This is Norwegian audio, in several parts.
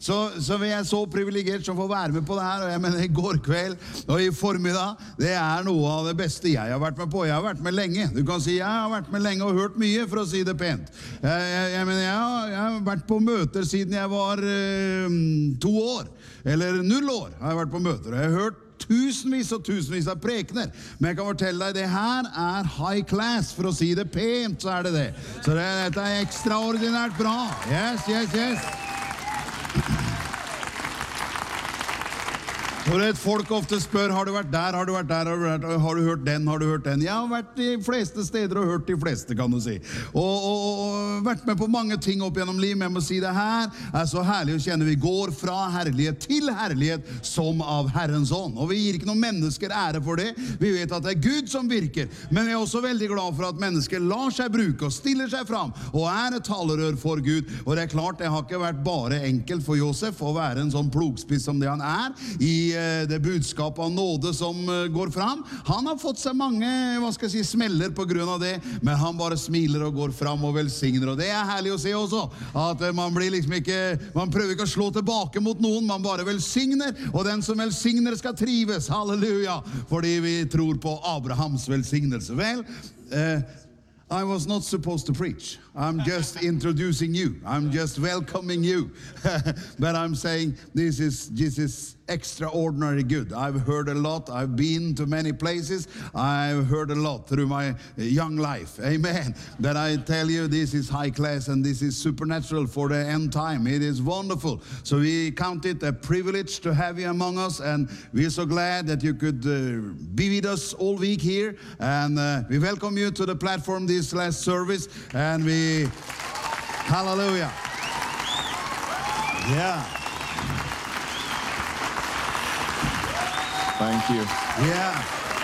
så vi så privilegert som får være med på det her, og jeg mener i går kveld og i formiddag, det noe av det beste jeg har vært med på. Jeg har vært med lenge. Du kan si, jeg har vært med lenge og hørt mye, for å si det pent. Jeg mener, jeg har vært på møter siden jeg var 2 år, eller 0 år har jeg vært på møter, og jeg har hørt tusenvis og tusenvis av prekener. Men jeg kan fortelle deg, det her high class, for å si det pent, så det. Så dette ekstraordinært bra. Yes. For folk ofte spør, har du vært der, har du vært der, har du hørt den, har du hørt den? Jeg har vært de fleste steder og hørt de fleste, kan du si. Og vært med på mange ting opp gjennom livet. Jeg må si det her så herlig å kjenne. Vi går fra herlighet til herlighet som av Herrens ånd. Og vi gir ikke noen mennesker ære for det. Vi vet at det Gud som virker. Men vi også veldig glad for at mennesker lar seg bruke og stiller seg fram og et talerør for Gud. Og det klart, det har ikke vært bare enkelt for Josef å være en sånn plogspiss som det han i det budskapet av nåde som går fram. Han har fått seg mange, smeller på grunn av det, men han bare smiler og går fram og velsigner, og det herlig å se også, at man blir liksom ikke, man prøver ikke å slå tilbake mot noen, man bare velsigner, og den som velsigner skal trives, halleluja, fordi vi tror på Abrahams velsignelse. Vel, I was not supposed to preach. I'm just introducing you. I'm just welcoming you. But I'm saying this is extraordinary good. I've heard a lot. I've been to many places. I've heard a lot through my young life. Amen. But I tell you, this is high class and this is supernatural for the end time. It is wonderful. So we count it a privilege to have you among us, and we're so glad that you could be with us all week here. And we welcome you to the platform this last service, and we hallelujah. Yeah. Thank you. Yeah.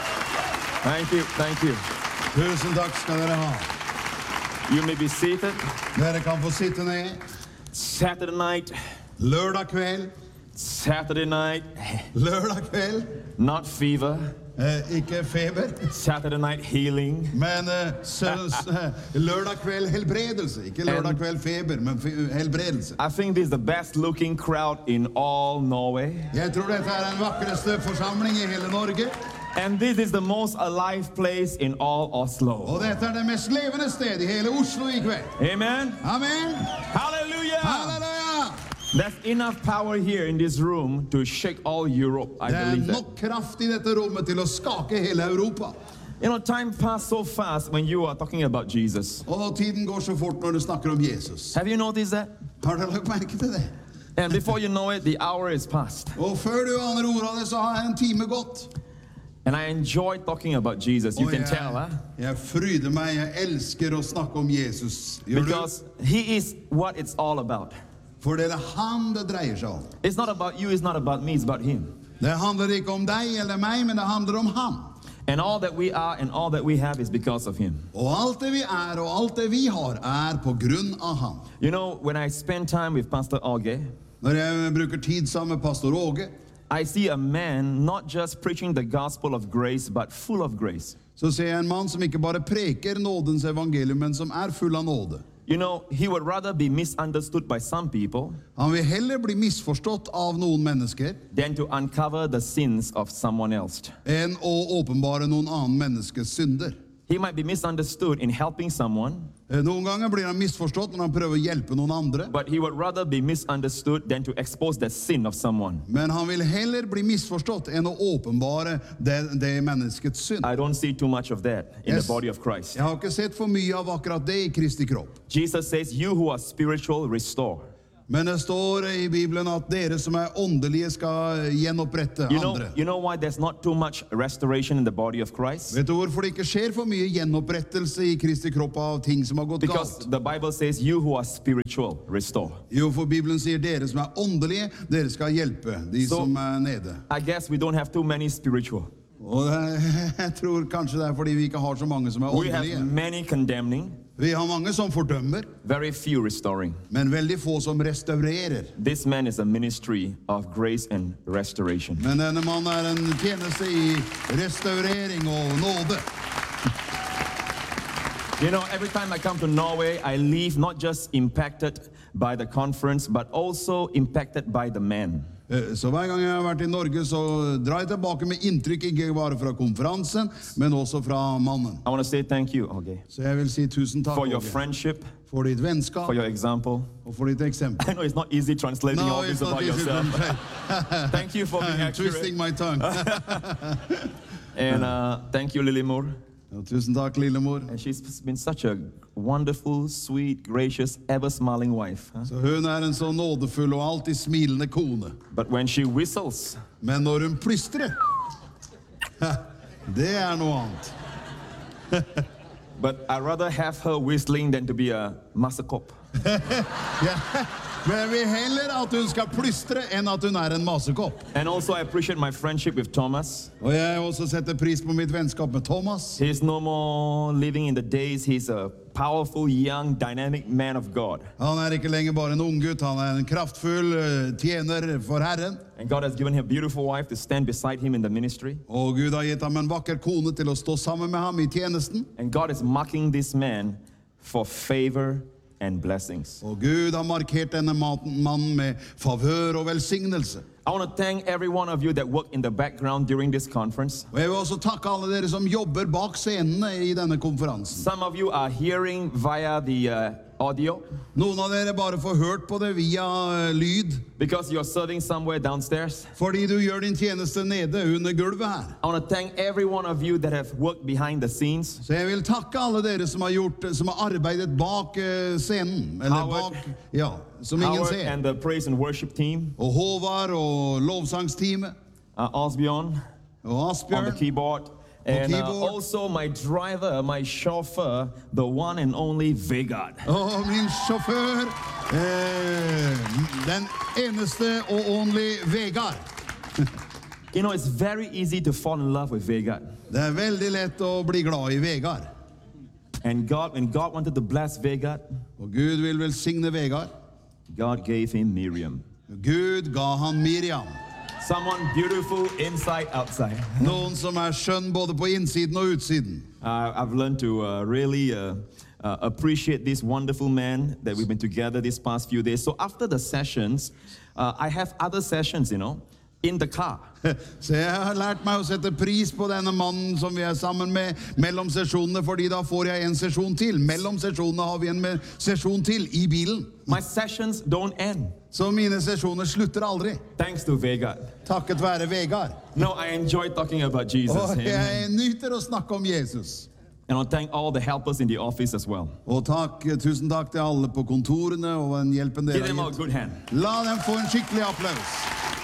Thank you. Tusen takk skal dere ha. You may be seated. Dere kan få sitte ned. Saturday night. Lørdag kveld. Saturday night. Lørdag kveld. Not fever. Ikke feber. Saturday night healing. Men lørdag kveld helbredelse. Ikke lørdag kveld feber, men helbredelse. I think this is the best looking crowd in all Norway. Jeg tror dette den vakreste forsamling i hele Norge. And this is the most alive place in all Oslo. Og dette det mest levende sted i hele Oslo i kveld. Amen. Amen. Hallelujah. Halleluja. There's enough power here in this room to shake all Europe, I believe that. Nok kraft i dette rommet til å skake hele Europa. You know, time passed so fast when you are talking about Jesus. Og tiden går så fort når du snakker om Jesus. Have you noticed that? Har du lagt merke til det? And before you know it, the hour is past. Og før du aner ordet av det, så har en time gått. And I enjoy talking about Jesus. You can tell, huh? Jeg fryder meg, jeg elsker å snakke om Jesus. Because he is what it's all about. For det han det dreier seg om. It's not about you, it's not about me, it's about him. Det handler ikke om deg eller meg, men det handler om han. And all that we are and all that we have is because of him. Og alt det vi og alt det vi har på grunn av han. You know, when I spend time with Pastor Åge, når jeg bruker tid sammen med Pastor Åge, I see a man not just preaching the gospel of grace, but full of grace. Så ser jeg en mann som ikke bare preker nådens evangelium, men som full av nåde. You know, he would rather be misunderstood by some people Han vil heller bli misforstått av noen mennesker than to uncover the sins of someone else. enn å åpenbare noen annen menneskes synder. He might be misunderstood in helping someone, Noen ganger blir han misforstått når han prøver å hjelpe noen andre. but he would rather be misunderstood than to expose the sin of someone. Men han vil heller bli misforstått enn å åpenbare det menneskets synd. I don't see too much of that in Yes. the body of Christ. Jeg har ikke sett for mye av akkurat det i Kristi kropp. Jesus says, you who are spiritual, restore. Men det står i Bibelen at dere som åndelige skal gjenopprette andre. You know why there's not too much restoration in the body of Christ? Vet du hvorfor det ikke skjer for mye gjenopprettelse i Kristi kropp av ting som har gått Because galt? the Bible says, you who are spiritual, restore. Jo, for Bibelen sier dere som åndelige, dere skal hjelpe de So- som nede. I guess we don't have too many spiritual. Og jeg tror kanskje det fordi vi ikke har så mange som We have åndelige. many condemning, Vi har mange som fordømmer, very few restoring. men veldig få som restaurerer. This man is a ministry of grace and restoration. Men denne mannen en tjeneste i restaurering og nåde. You know, every time I come to Norway, I leave not just impacted by the conference, but also impacted by the man. Så hver gang jeg har vært i Norge, så drar jeg tilbake med inntrykk, ikke bare fra konferansen, men også fra mannen. I want to say thank you, okay, Så jeg vil si tusen takk for your Åge, friendship, for ditt vennskap for your example. og for ditt eksempel. I know it's not easy translating No, all this it's not about easy to yourself. translate. Thank you for being I'm accurate. twisting my tongue. And thank you, Lilimor. Og tusen takk, Lillemor. And she's been such a wonderful, sweet, gracious, ever-smiling wife. Huh? Så hun er en så nådefull og alltid smilende kone. But when she whistles, Men når hun plystrer, det er noe annet. but I'd rather have her whistling than to be a massacop. Ja. Men jeg vil heller at hun skal plystre enn at hun er en masekopp. And also, I appreciate my friendship with Thomas. Og jeg også setter pris på mitt vennskap med Thomas. He's no more living in the days. He's a powerful, young, dynamic man of God. Han er ikke lenger bare en unggutt, han er en kraftfull tjener for Herren. And God has given him a beautiful wife to stand beside him in the ministry. Og Gud har gitt ham en vakker kone til å stå sammen med ham i tjenesten. And God is marking this man for favor and blessings. Og Gud har markert denne mannen med favør og velsignelse. I want to thank every one of you that work in the background during this conference. Og jeg vil også takke alle dere som jobber bak scenene i denne konferansen. Some of you are hearing via the audio Noen av dere bare får hørt på det via lyd, because you're serving somewhere downstairs. fordi du gjør din tjeneste nede under gulvet her. I want to thank every one of you that have worked behind the scenes. Så jeg vil takke alle dere som har arbeidet bak scenen, eller Howard. bak, ja, som ingen Howard ser. and the praise and worship team. Og Håvard og lovsangsteamet, Osbjørn og on Asbjørn, the keyboard. And keyboard. also my driver, my chauffeur, the one and only Vegard. og min sjåfør, den eneste og only Vegard. You know, it's very easy to fall in love with Vegard. Det er veldig lett å bli glad i Vegard. And when God wanted to bless Vegard, Og Gud vil velsigne Vegard. God gave him Miriam. Gud ga han Miriam. Someone beautiful inside, outside. Noen som er skjønn både på innsiden og utsiden. I've learned to really appreciate this wonderful man that we've been together these past few days. So after the sessions, I have other sessions, you know, in the car. Så jeg har lært meg å sette pris på denne mannen som vi er sammen med mellom sesjonene, fordi da får jeg en sesjon til. Mellom sesjonene har vi en sesjon til i bilen. My sessions don't end. Så mine sesjoner slutter aldri. Thanks to Vegard. Takket være Vegard. No, I enjoy talking about Jesus. Og Amen. jeg nyter å snakke om Jesus. And I thank all the helpers in the office as well. Og tusen takk til alle på kontorene og den hjelpen Give dere them har a gitt. good hand. La dem få en skikkelig applaus.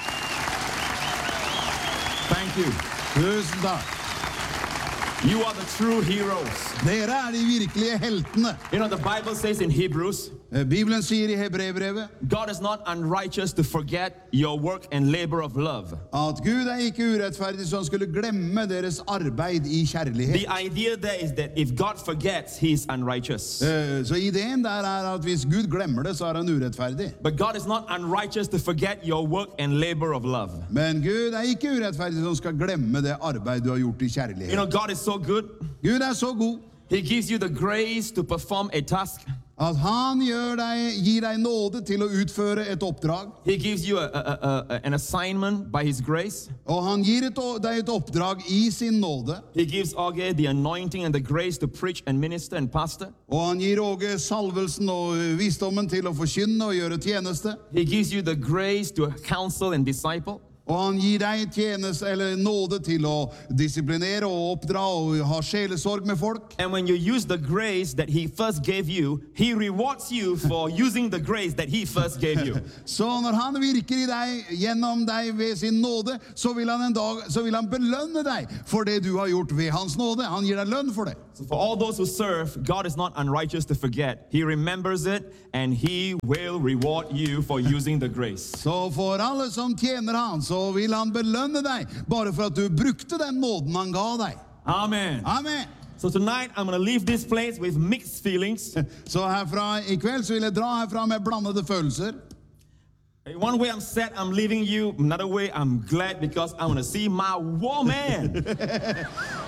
Thank you. Tusen takk. You are the true heroes. Dere er de virkelige heltene. You know, the Bible says in Hebrews, Bibelen sier i Hebreerbrevet God is not unrighteous to forget your work and labor of love. at Gud er ikke urettferdig så han skulle glemme deres arbeid i kjærlighet. The idea there is that if God forgets, he's unrighteous. Så ideen der er at hvis Gud glemmer det, så er han urettferdig. But God is not unrighteous to forget your work and labor of love. Men Gud er ikke urettferdig så han skal glemme det arbeid du har gjort i You know, kjærlighet. God is so good. Gud er så god He gives you the grace to perform a task. at han gir deg nåde til å utføre et oppdrag. He gives you an assignment by his grace. Og han gir deg et oppdrag i sin nåde. He gives Auge the anointing and the grace to preach and minister and pastor. Og han gir Åge salvelsen og visdommen til å forkynne og gjøre tjeneste. He gives you the grace to counsel and disciple. Og han gir deg tjeneste eller nåde til å disiplinere og oppdra og ha sjelesorg med folk. And when you use the grace that he first gave you, he rewards you for using the grace that he first gave you. Så når han virker i deg, gjennom deg ved sin nåde, så vil han belønne deg for det du har gjort ved hans nåde. Han gir deg lønn for det. So for all those who serve, God is not unrighteous to forget. He remembers it and he will reward you for using the grace. Så for alle som tjener han, så vil han belønne deg bare for at du brukte den nåden han ga deg. Amen. Amen. So tonight I'm going to leave this place with mixed feelings. Så herfra i kveld så vil jeg dra herfra med blandede følelser. One way I'm sad, I'm leaving you. Another way, I'm glad because I'm going to see my woman.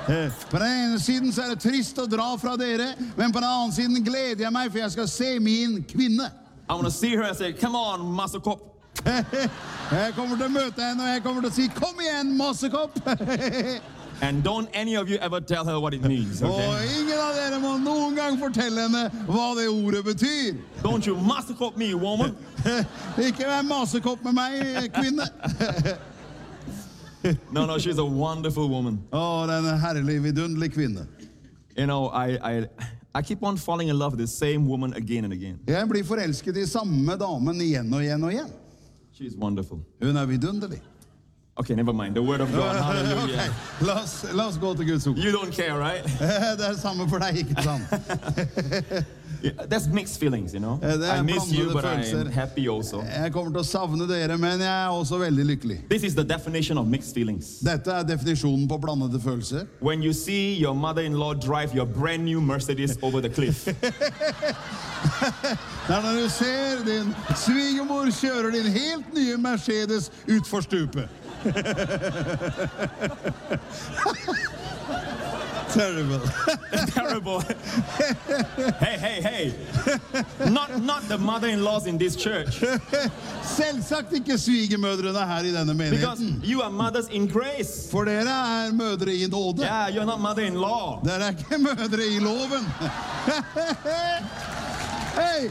På den ene siden så det trist å dra fra dere, men på den andre siden gleder jeg meg, for jeg skal se min kvinne. I want to see her and say, come on, Massekopp. Jeg kommer til å møte henne, og jeg kommer til å si, kom igjen, Massekopp. And don't any of you ever tell her what it means, okay? Og ingen av dere må noen gang fortelle henne hva det ordet betyr. Don't you Massekopp me, woman. Ikke vær Massekopp med meg, kvinne. No, she's a wonderful woman. Å, det en herlig, vidunderlig kvinne. You know, I keep on falling in love with the same woman again and again. Jeg blir forelsket I samme damen igjen og igjen og igjen. She's wonderful. Hun vidunderlig. Okay, never mind. The word of God. Hallelujah. Okay. La oss gå til Guds ord. You don't care, right? Det samme for deg, ikke sant? Yeah, that's mixed feelings, you know. I miss you, but I'm happy also. Jeg kommer til å savne dere, men jeg også veldig lykkelig. This is the definition of mixed feelings. Dette definisjonen på blandede følelser. When you see your mother-in-law drive your brand new Mercedes over the cliff. Når du ser din svigermor kjører din helt nye Mercedes utfor stupet. Terrible. Terrible. Hey. Not the mother-in-laws in this church. Selvsagt ikke svigermødrene her I denne Because menigheten. you are mothers in grace. For dere mødre I nåde. Yeah, you're not mother-in-law. Dere ikke mødre I loven. Hei!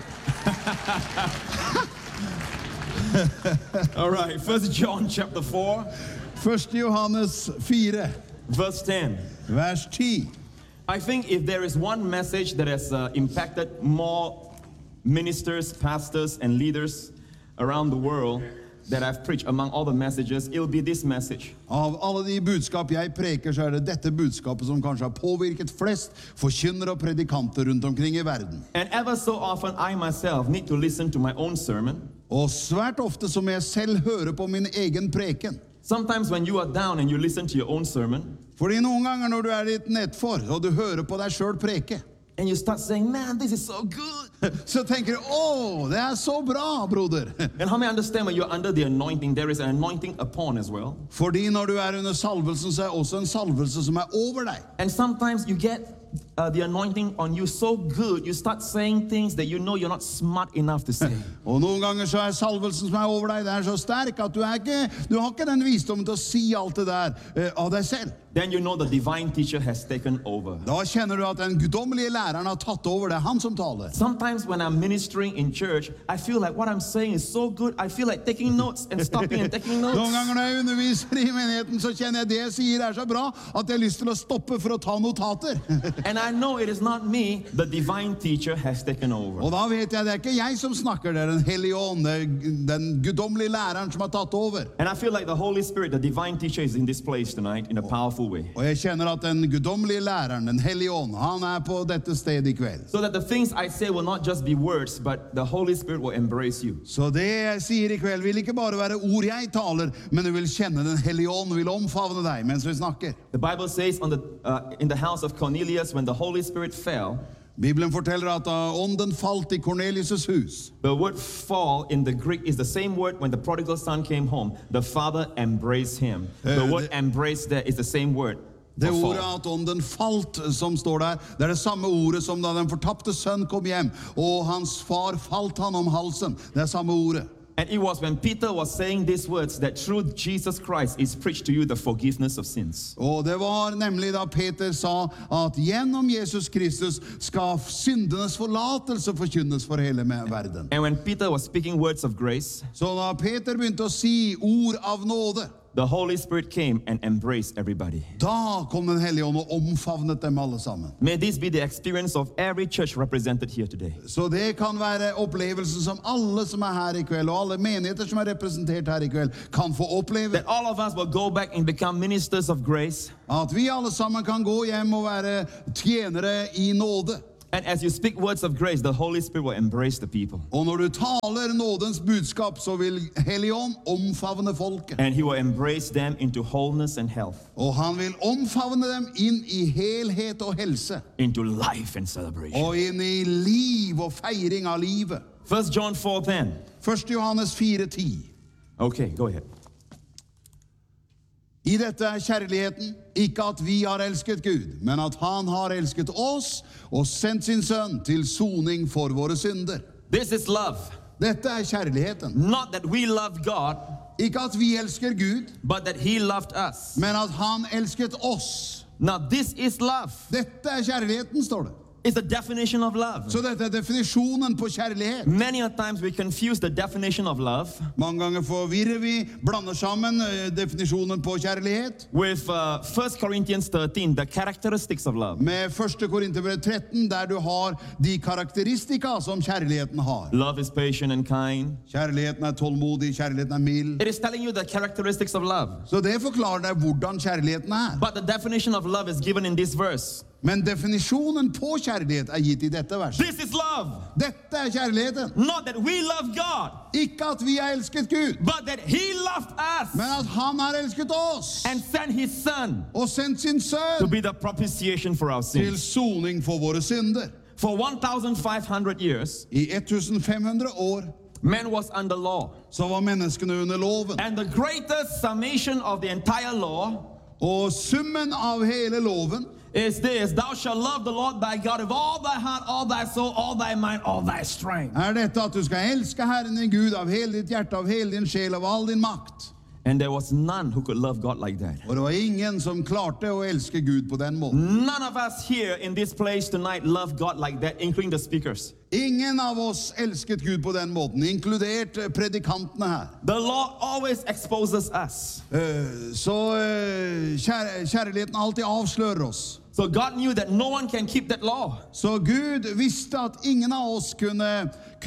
All right, 1 John chapter 4. 1. Johannes 4, verse 10. vers 10. I think if there is one message that has impacted more ministers, pastors, and leaders around the world that I've preached among all the messages, it'll be this message. Av alle de budskap jeg preker, så det dette budskapet som kanskje har påvirket flest forkynnere og predikanter rundt omkring I verden. And ever so often, I myself need to listen to my own sermon. Og svært ofte som jeg selv hører på min egen preken. Sometimes when you are down and you listen to your own sermon, Fordi noen ganger når du litt nedfor, og du hører på deg selv preke, and you start saying, man, this is so good. så tenker du, det så bra, broder. And how many understand when you're under the anointing, there is an anointing upon as well? Fordi når du under salvelsen, så også en salvelse som over deg. And sometimes you get the anointing on you so good, you start saying things that you know you're not smart enough to say. Og noen ganger så salvelsen som over deg, det så sterk at du har ikke den visdommen til å si alt det der av deg selv. Then you know the divine teacher has taken over. Da kjenner du at den guddommelige læreren har tatt over, det han som taler. Sometimes when I'm ministering in church, I feel like what I'm saying is so good, I feel like taking notes and stopping and taking notes. Noen ganger når jeg underviser I menigheten, så kjenner jeg det jeg sier så bra, at jeg har lyst til å stoppe for å ta notater. And I know it is not me, the divine teacher has taken over. Og da vet jeg, det ikke jeg som snakker, det den hellige ånd, den guddommelige læreren som har tatt over. And I feel like the Holy Spirit, the divine teacher, is in this place tonight in a powerful way. Og jeg kjenner at den guddommelige læreren, den hellige ånd, han på dette stedet I kveld. So that the things I say will not just be words, but the Holy Spirit will embrace you. Så det jeg sier I kveld vil ikke bare være ord jeg taler, men du vil kjenne den hellige ånd, vil omfavne deg mens vi snakker. The Bible says in the house of Cornelius, when the Holy Spirit fell, Bibelen forteller at ånden falt I Cornelius' hus. the word fall in the Greek is the same word when the prodigal son came home. The father embraced him. The word embrace there is the same word. Det ordet at ånden falt som står der, det det samme ordet som da den fortapte sønn kom hjem, og hans far falt han om halsen. Det samme ordet. And it was when Peter was saying these words that through Jesus Christ is preached to you the forgiveness of sins. Og det var nemlig da Peter sa at gjennom Jesus Kristus skal syndenes forlatelse forkynnes for hele verden. And when Peter was speaking words of grace, Så da Peter begynte å si ord av nåde, the Holy Spirit came and embraced everybody. da kom den hellige ånd og omfavnet dem alle sammen. May this be the experience of every church represented here today. Så det kan være opplevelsen som alle som her I kveld, og alle menigheter som representert her I kveld, kan få oppleve. That all of us will go back and become ministers of grace. At vi alle sammen kan gå hjem og være tjenere I nåde. And as you speak words of grace, the Holy Spirit will embrace the people. Og når du taler nådens budskap, så vil Helligånd omfavne folket. And he will embrace them into wholeness and health. Og han vil omfavne dem inn I helhet og helse. Into life and celebration. Og inn I liv og feiring av livet. 1 John 4:10. 1. Johannes 4:10. Okay, go ahead. I dette kjærligheten, ikke at vi har elsket Gud, men at han har elsket oss og sendt sin sønn til soning for våre synder. This is love. Dette kjærligheten. Not that we love God, Ikke at vi elsker Gud, but that he loved us. men at han elsket oss. Now this is love. Dette kjærligheten, står det. It's the definition of love. Så dette definisjonen på kjærlighet. Many a times we confuse the definition of love Mange ganger forvirrer vi, blander sammen definisjonen på kjærlighet with 1 Corinthians 13, the characteristics of love. med 1. Korinterbrev 13, der du har de karakteristika som kjærligheten har. Love is patient and kind. Kjærligheten tålmodig, kjærligheten mild. It is telling you the characteristics of love. Så det forklarer deg hvordan kjærligheten But the definition of love is given in this verse. Men definisjonen på kjærlighet gitt I dette verset. This is love. Dette kjærligheten. Not that we love God, Ikke at vi har elsket Gud, but that he loved us men at han har elsket oss and sent his son og sendt sin to sønn be the propitiation for our til sins. soning for våre synder. For 1,500 years, I 1500 år man was under law. så var menneskene under loven. And the greatest summation of the entire law Og summen av hele loven is this: thou shalt love the Lord thy God with all thy heart, all thy soul, all thy mind, all thy strength. dette at du skal elske Herren din Gud av hele ditt hjerte, av hele din sjel, av all din makt. And there was none who could love God like that. Og det var ingen som klarte å elske Gud på den måten. None of us here in this place tonight love God like that, including the speakers. Ingen av oss elsket Gud på den måten, inkludert predikantene her. The law always exposes us. Så kjærligheten alltid avslører oss. So God knew that no one can keep that law. Så Gud visste at ingen av oss kunne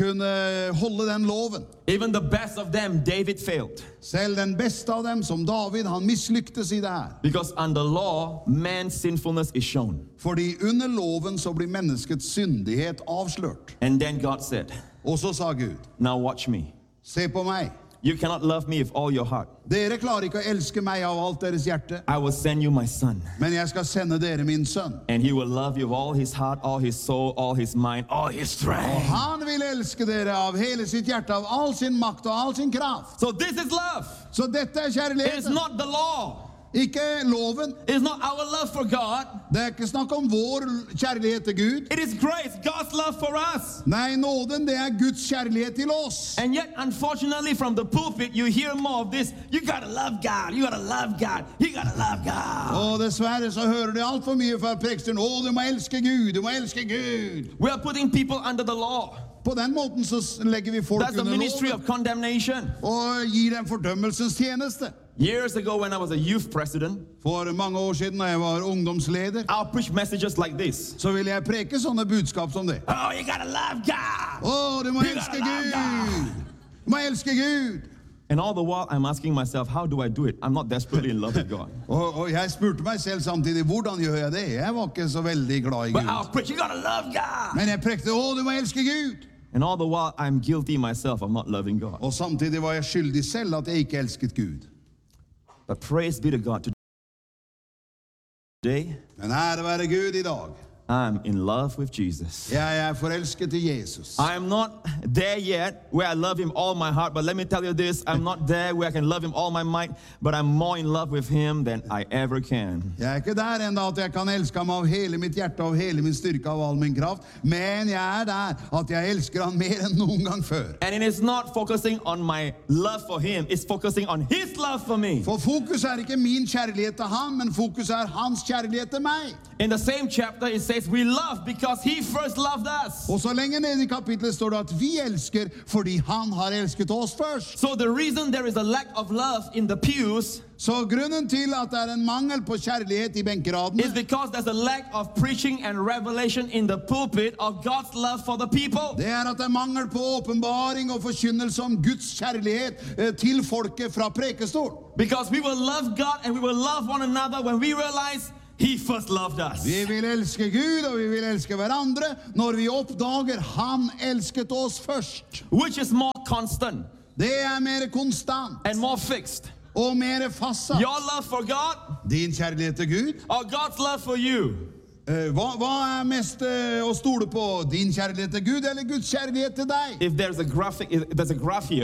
holde den loven. Even the best of them, David failed. Selv den beste av dem, som David, han mislyktes I det her. Because under law, man's sinfulness is shown. Fordi under loven så blir menneskets syndighet avslørt. And then God said, Og så sa Gud, now watch me. se på meg. You cannot love me with all your heart. Dere klarer ikke å elske meg av alt deres hjerte, I will send you my son. men jeg skal sende dere min sønn. And he will love you with all his heart, all his soul, all his mind, all his strength. Han vil elske dere av hele sitt hjerte, av all sin makt og all sin kraft. So this is love. Så dette It is kjærligheten, not the law. ikke loven. It is not our love for God. Det ikke snakk om vår kjærlighet til Gud. It is grace, God's love for us. Nei, nåden, det Guds kjærlighet til oss. And yet, unfortunately, from the pulpit, you hear more of this. You gotta love God. You gotta love God. You gotta love God. Og dessverre så hører de alt for mye fra preksten. Du må elske Gud, du må elske Gud. We are putting people under the law. På den måten så legger vi folk That's the under ministry loven of condemnation. og gir dem fordømmelsens tjeneste. Years ago, when I was a youth president, For mange år siden da jeg var ungdomsleder, I'll preach messages like this. så ville jeg preke sånne budskap som det. Oh, you gotta love God. Du må You elske gotta love God. Gud. Du må elske Gud. And all the while, I'm asking myself, how do I do it? I'm not desperately in love with God. Og jeg spurte meg selv samtidig, hvordan gjør jeg det? Jeg var ikke så veldig glad I But Gud. I'll preach, you gotta love God. Men jeg prekte, du må elske Gud. And all the while, I'm guilty myself of not loving God. Og samtidig var jeg skyldig selv at jeg ikke elsket Gud. But praise be to God today, Men ære være Gud I dag. I'm in love with Jesus. Jeg forelsket I Jesus. I am not there yet where I love him all my heart, but let me tell you this, I'm not there where I can love him all my might, but I'm more in love with him than I ever can. Jeg ikke der enda at jeg kan elske ham av hele mitt hjerte, av hele min styrke, av all min kraft. Men jeg der at jeg elsker han mer enn noen gang før. And it is not focusing on my love for him, it's focusing on his love for me. For fokus ikke min kjærlighet til ham, men fokus hans kjærlighet til meg. In the same chapter, it says we love because he first loved us. Og så lenger ned I kapitlet står det at vi elsker fordi han har elsket oss først. So the reason there is a lack of love in the pews Så grunnen til at det en mangel på kjærlighet I benkeradene, is because there's a lack of preaching and revelation in the pulpit of God's love for the people. det at det mangel på åpenbaring og forkynnelse om Guds kjærlighet til folket fra prekestol. Because we will love God and we will love one another when we realize he first loved us. Vi vil elske Gud, og vi vil elske hverandre når vi oppdager han elsket oss først. Which is more constant Det mer konstant and more fixed. og mer fastsatt. Your love for God Din kjærlighet til Gud. or God's love for you? Hva mest å stole på? Din kjærlighet til Gud eller Guds kjærlighet til deg? If there's a graph here,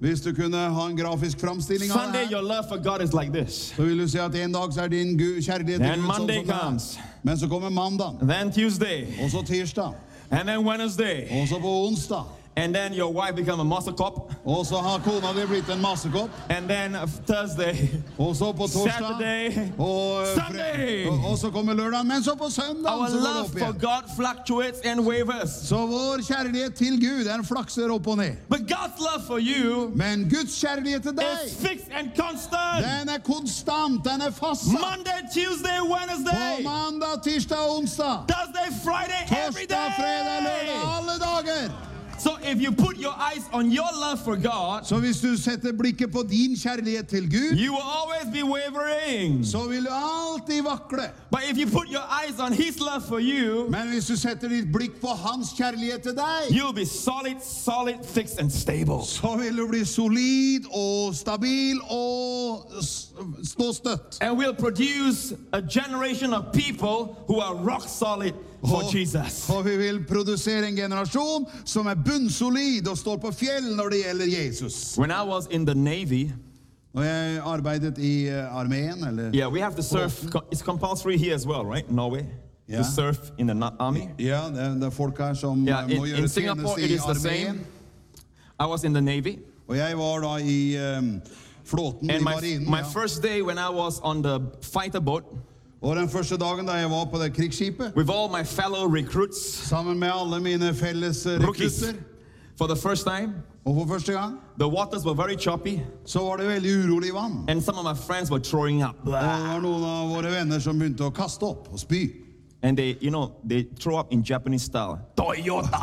Hvis du kunne ha en grafisk framstilling av Sunday, det your her, love for God is like this. så vil du si at en dag så er din kjærlighet til Then Gud sånn Monday som det comes. er. Men så kommer mandag, Then Tuesday. og så tirsdag, And then Wednesday. og så på onsdag. And then your wife become a muscle cop. Og så har kona di blitt en massekopp. And then Thursday. Og så på torsdag. Saturday. Og, Sunday. og så kommer lørdagen. Men så på søndag Our så går det love opp for igjen. God fluctuates and wavers. Så vår kjærlighet til Gud, den flakser opp og ned. But God's love for you Men Guds kjærlighet til is deg, fixed and constant. den er konstant, den er fastsatt. Monday, Tuesday, På Wednesday. mandag, tirsdag og onsdag. Thursday, Friday, every Torsdag, fredag, lørdag, day. alle dager. So if you put your eyes on your love for God, Så hvis du setter blikket på din kjærlighet til Gud, you will always be wavering. så vil du alltid vakle. But if you put your eyes on His love for you, Men hvis du setter ditt blikk på hans kjærlighet til deg, you'll be solid, fixed, and stable. så vil du bli solid og stabil og stå støtt. And we'll produce a generation of people who are rock solid for Jesus. Og vi vil produsere en generasjon som er bunnsolid og står på fjell når det gjelder Jesus. When I was in the Navy, Og jeg arbeidet i armeen, eller? yeah, we have to surf. It's compulsory here as well, right? Norway. Yeah. To surf in the army. Ja, det er folk her som Yeah, må gjøre in Singapore tjeneste it i is the same. armeen. I was in the Navy. Og jeg var da i flåten, i And marinen. my Ja. first day when I was on the fighter boat Og den første dagen da jeg var på det krigsskipet, with all my fellow recruits, sammen med alle mine felles rookies, rekrutter, for the first time, og for første gang, the waters were very choppy så var det veldig urolig vann. and some of my friends were throwing up. Og det var noen av våre venner som begynte å kaste opp og spy. And they, they throw up in Japanese style. Toyota!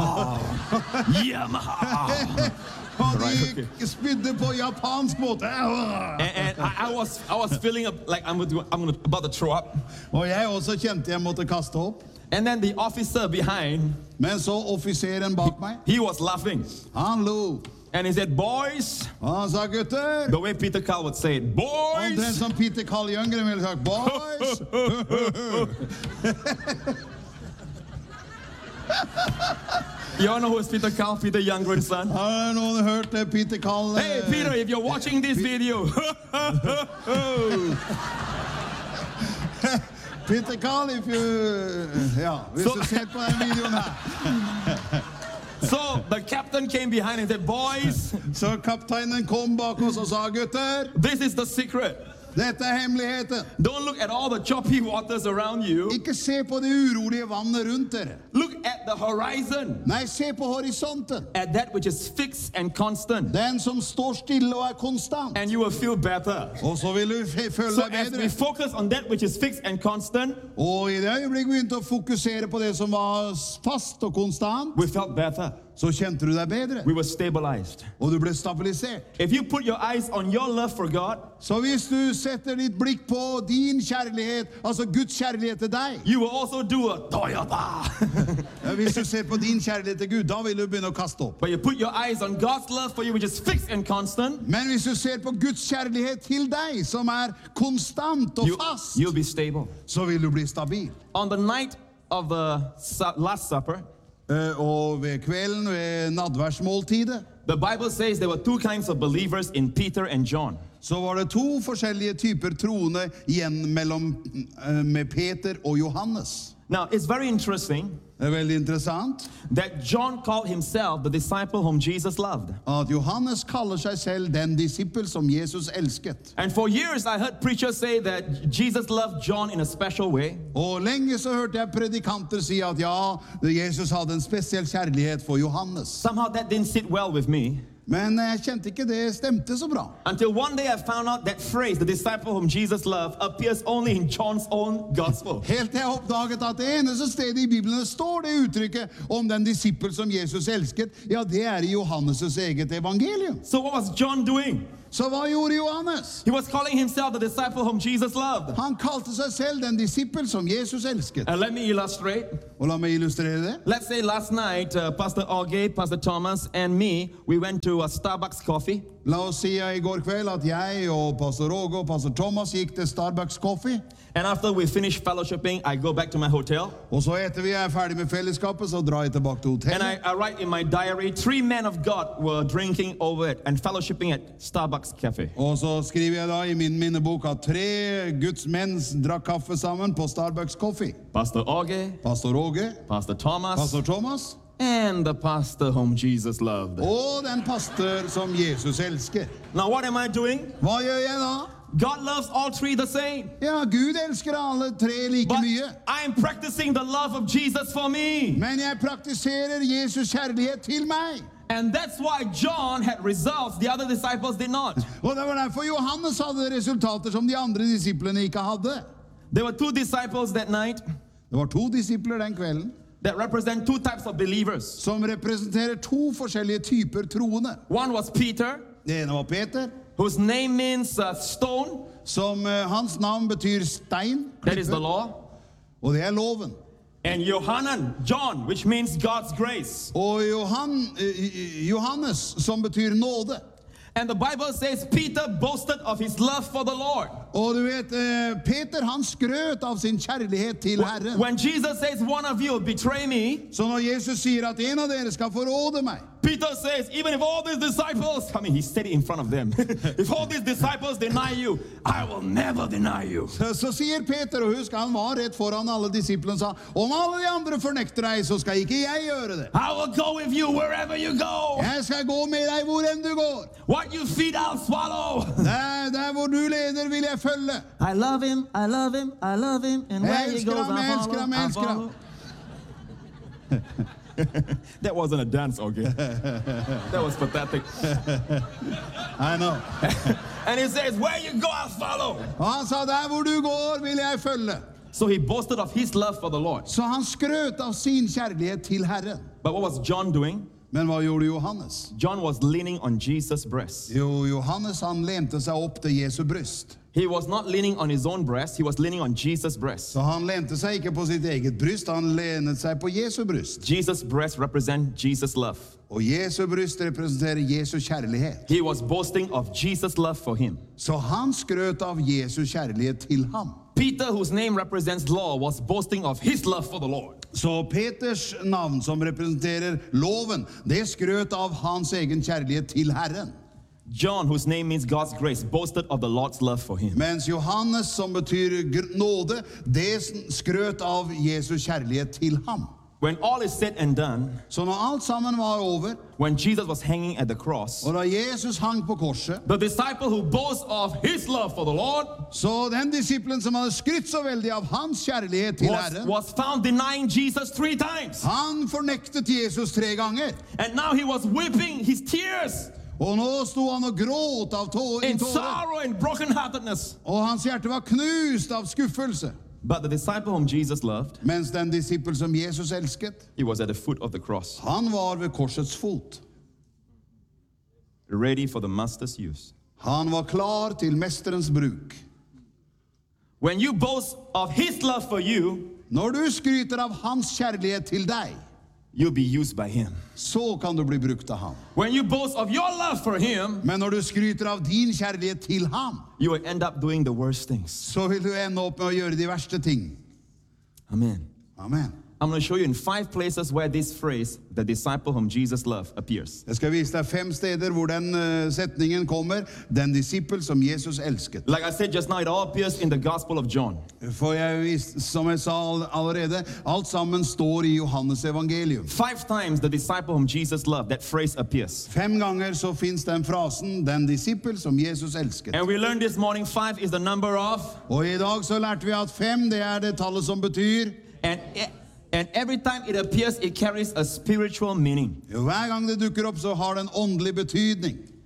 Yamaha! Og Right, de spydde på japansk måte. And I was feeling like I'm about to throw up. Og jeg også kjente jeg måtte kaste opp. And then the officer behind, Men så offiseren bak meg, he was laughing. han lo. And he said, boys, Og han sa, gutter, the way Peter Carl would say it, omtrent boys, som Peter Carl Jøngren ville sagt, boys. you all know who is Peter Carl, Peter Youngren's son? Har noen hørt det, Peter Carl? Hey, Peter, if you're watching this video, Peter Carl, if you... Ja, hvis Så- du ser på den videoen her. so the captain came behind and said, boys, Så kapteinen kom bak oss og sa, gutter, this is the secret. dette er hemmeligheten. Don't look at all the choppy waters around you. Ikke se på det urolige vannet rundt dere. Look at the horizon, Nei, se på horisonten. at that which is fixed and constant, Den som står stille og er konstant. and you will feel better. Og så vil du føle So deg as we bedre. focus on that which is fixed and constant, Og i det øyeblikk begynte å fokusere på det som var fast og konstant, we felt better. så kjente du deg bedre. We were stabilized. Og du ble stabilisert. If you put your eyes on your love for God, Så hvis du setter ditt blikk på din kjærlighet, altså Guds kjærlighet til deg, you will also do a Toyota. ja, hvis du ser på din kjærlighet til Gud, da vil du begynne å kaste opp. But you put your eyes on God's love for you, which is fixed and constant, Men hvis du ser på Guds kjærlighet til deg, som er konstant og fast, you'll be stable. så vil du bli stabil. On the night of the Last Supper, Og ved kvelden, ved nadværsmåltidet, the Bible says there were two kinds of believers in Peter and John. så var det to forskjellige typer troende igjen med Peter og Johannes. Now, it's very interesting Det er veldig interessant that John called himself the disciple whom Jesus loved. at Johannes kaller seg selv den disippel som Jesus elsket. And for years, I heard preachers say that Jesus loved John in a special way. Og lenge så hørte jeg predikanter si at ja, Jesus hadde en spesiell kjærlighet for Johannes. Somehow that didn't sit well with me. Men jeg kjente ikke det stemte så bra. Until one day I found out that phrase, the disciple whom Jesus loved, appears only in John's own gospel. Helt til jeg oppdaget at det eneste stedet i Bibelen står det uttrykket om den disippel som Jesus elsket, ja, det er i Johannes' eget evangelium. So what was John doing? Så hva gjorde Johannes? He was calling himself the disciple whom Jesus loved. Han kalte seg selv den disippel som Jesus elsket. And let me illustrate. Og la meg illustrere det. Let's say last night, Pastor Auge, Pastor Thomas, and me, we went to a Starbucks coffee. La oss si I går kveld at jeg og pastor Åge og pastor Thomas gikk til Starbucks Coffee. And after we finished fellowshipping, I go back to my hotel. Og så etter vi ferdig med fellesskapet, så drar jeg tilbake til And hotellet. I write in my diary, 3 men of God were drinking over it and fellowshipping at Starbucks Cafe. Og så skriver jeg da i min minnebok at 3 Guds menn drakk kaffe sammen på Starbucks Coffee. Pastor Auge, Pastor Åge, Pastor Thomas, pastor Thomas, and the pastor whom Jesus loved. og den pastor som Jesus elsker. Now what am I doing? Hva gjør jeg da? God loves all 3 the same. Ja, Gud elsker alle 3 like But mye. I am practicing the love of Jesus for me. Men jeg praktiserer Jesus kjærlighet til meg. And that's why John had results the other disciples did not. Og det var derfor Johannes hadde resultater som de andre disiplene ikke hadde. There were 2 disciples that night Det var 2 disipler den kvelden that represent 2 types of believers. som representerer 2 forskjellige typer troende. One was Peter, Det ene var Peter, whose name means stone. som hans navn betyr stein, That is the klippe, law. og det er loven. And John, which means God's grace. Og Johannes, som betyr nåde. And the Bible says Peter boasted of his love for the Lord. Og du vet, Peter han skrøt av sin kjærlighet til Herren. When Jesus says one of you will betray me, Så når Jesus sier at en av dere skal forråde meg, Peter says, even if all these disciples, I mean, he said it in front of them. If all these disciples deny you, I will never deny you. så sier Peter, og husk han var rett foran alle disiplene, sa, om alle de andre fornekter deg, så skal ikke jeg gjøre det. I will go with you wherever you go. Jeg skal gå med deg hvor enn du går. What you feed, I'll swallow. Der hvor du leder vil jeg følge. I love him, I love him, I love him, and where he Elsker goes, ham, I elsker ham, follow, I elsker ham. follow. That wasn't a dance, okay? That was pathetic. I know. And he says, where you go, I'll follow. Og han sa, der hvor du går vil jeg følge. So he boasted of his love for the Lord. Så han skrøt av sin kjærlighet til Herren. But what was John doing? Men hva gjorde Johannes? John was leaning on Jesus' breast. Jo, Johannes han lente seg opp til Jesu bryst. He was not leaning on his own breast, he was leaning on Jesus' breast. Så han lente seg ikke på sitt eget bryst, han lenet seg på Jesu bryst. Jesus' breast represents Jesus' love. Og Jesu bryst representerer Jesu kjærlighet. He was boasting of Jesus' love for him. Så han skrøt av Jesu kjærlighet til ham. Peter, whose name represents law, was boasting of his love for the Lord. Så Peters navn, som representerer loven, det skrøt av hans egen kjærlighet til Herren. John, whose name means God's grace, boasted of the Lord's love for him. Mens Johannes, som betyr nåde, det skrøt av Jesu kjærlighet til ham. When all is said and done, Så når alt sammen var over, when Jesus was hanging at the cross, og da Jesus hang på korset, the disciple who boasts of his love for the Lord så den disiplen som hadde skrytt så veldig av hans kjærlighet til Herren, was found denying Jesus 3 times. han fornektet Jesus 3 ganger. And now he was weeping his tears Og nå sto han og gråt av in tårer, sorrow and brokenheartedness. og hans hjerte var knust av skuffelse. But the disciple whom Jesus loved, Mens den disippel som Jesus elsket, he was at the foot of the cross, han var ved korsets fot. ready for the master's use. Han var klar til mesterens bruk. When you boast of his love for you, Når du skryter av hans kjærlighet til deg, you'll be used by him. så kan du bli brukt av ham. When you boast of your love for him, Men når du skryter av din kjærlighet til ham, you will end up doing the worst things. så vil du ende opp med å gjøre de verste ting. Amen. Amen. I'm going to show you in 5 places where this phrase, the disciple whom Jesus loved, appears. Jeg skal vise deg 5 steder hvor den setningen kommer, den disippel som Jesus elsket. Like I said just now, it all appears in the Gospel of John. For som jeg sa allerede, alt sammen står i Johannes evangelium. 5 times the disciple whom Jesus loved, that phrase appears. 5 ganger så finnes den frasen, den disippel som Jesus elsket. And we learned this morning 5 is the number of, Og i dag så lærte vi at 5, det er det tallet som betyr, and every time it appears, it carries a spiritual meaning. hver gang det dukker opp så har det en åndelig betydning.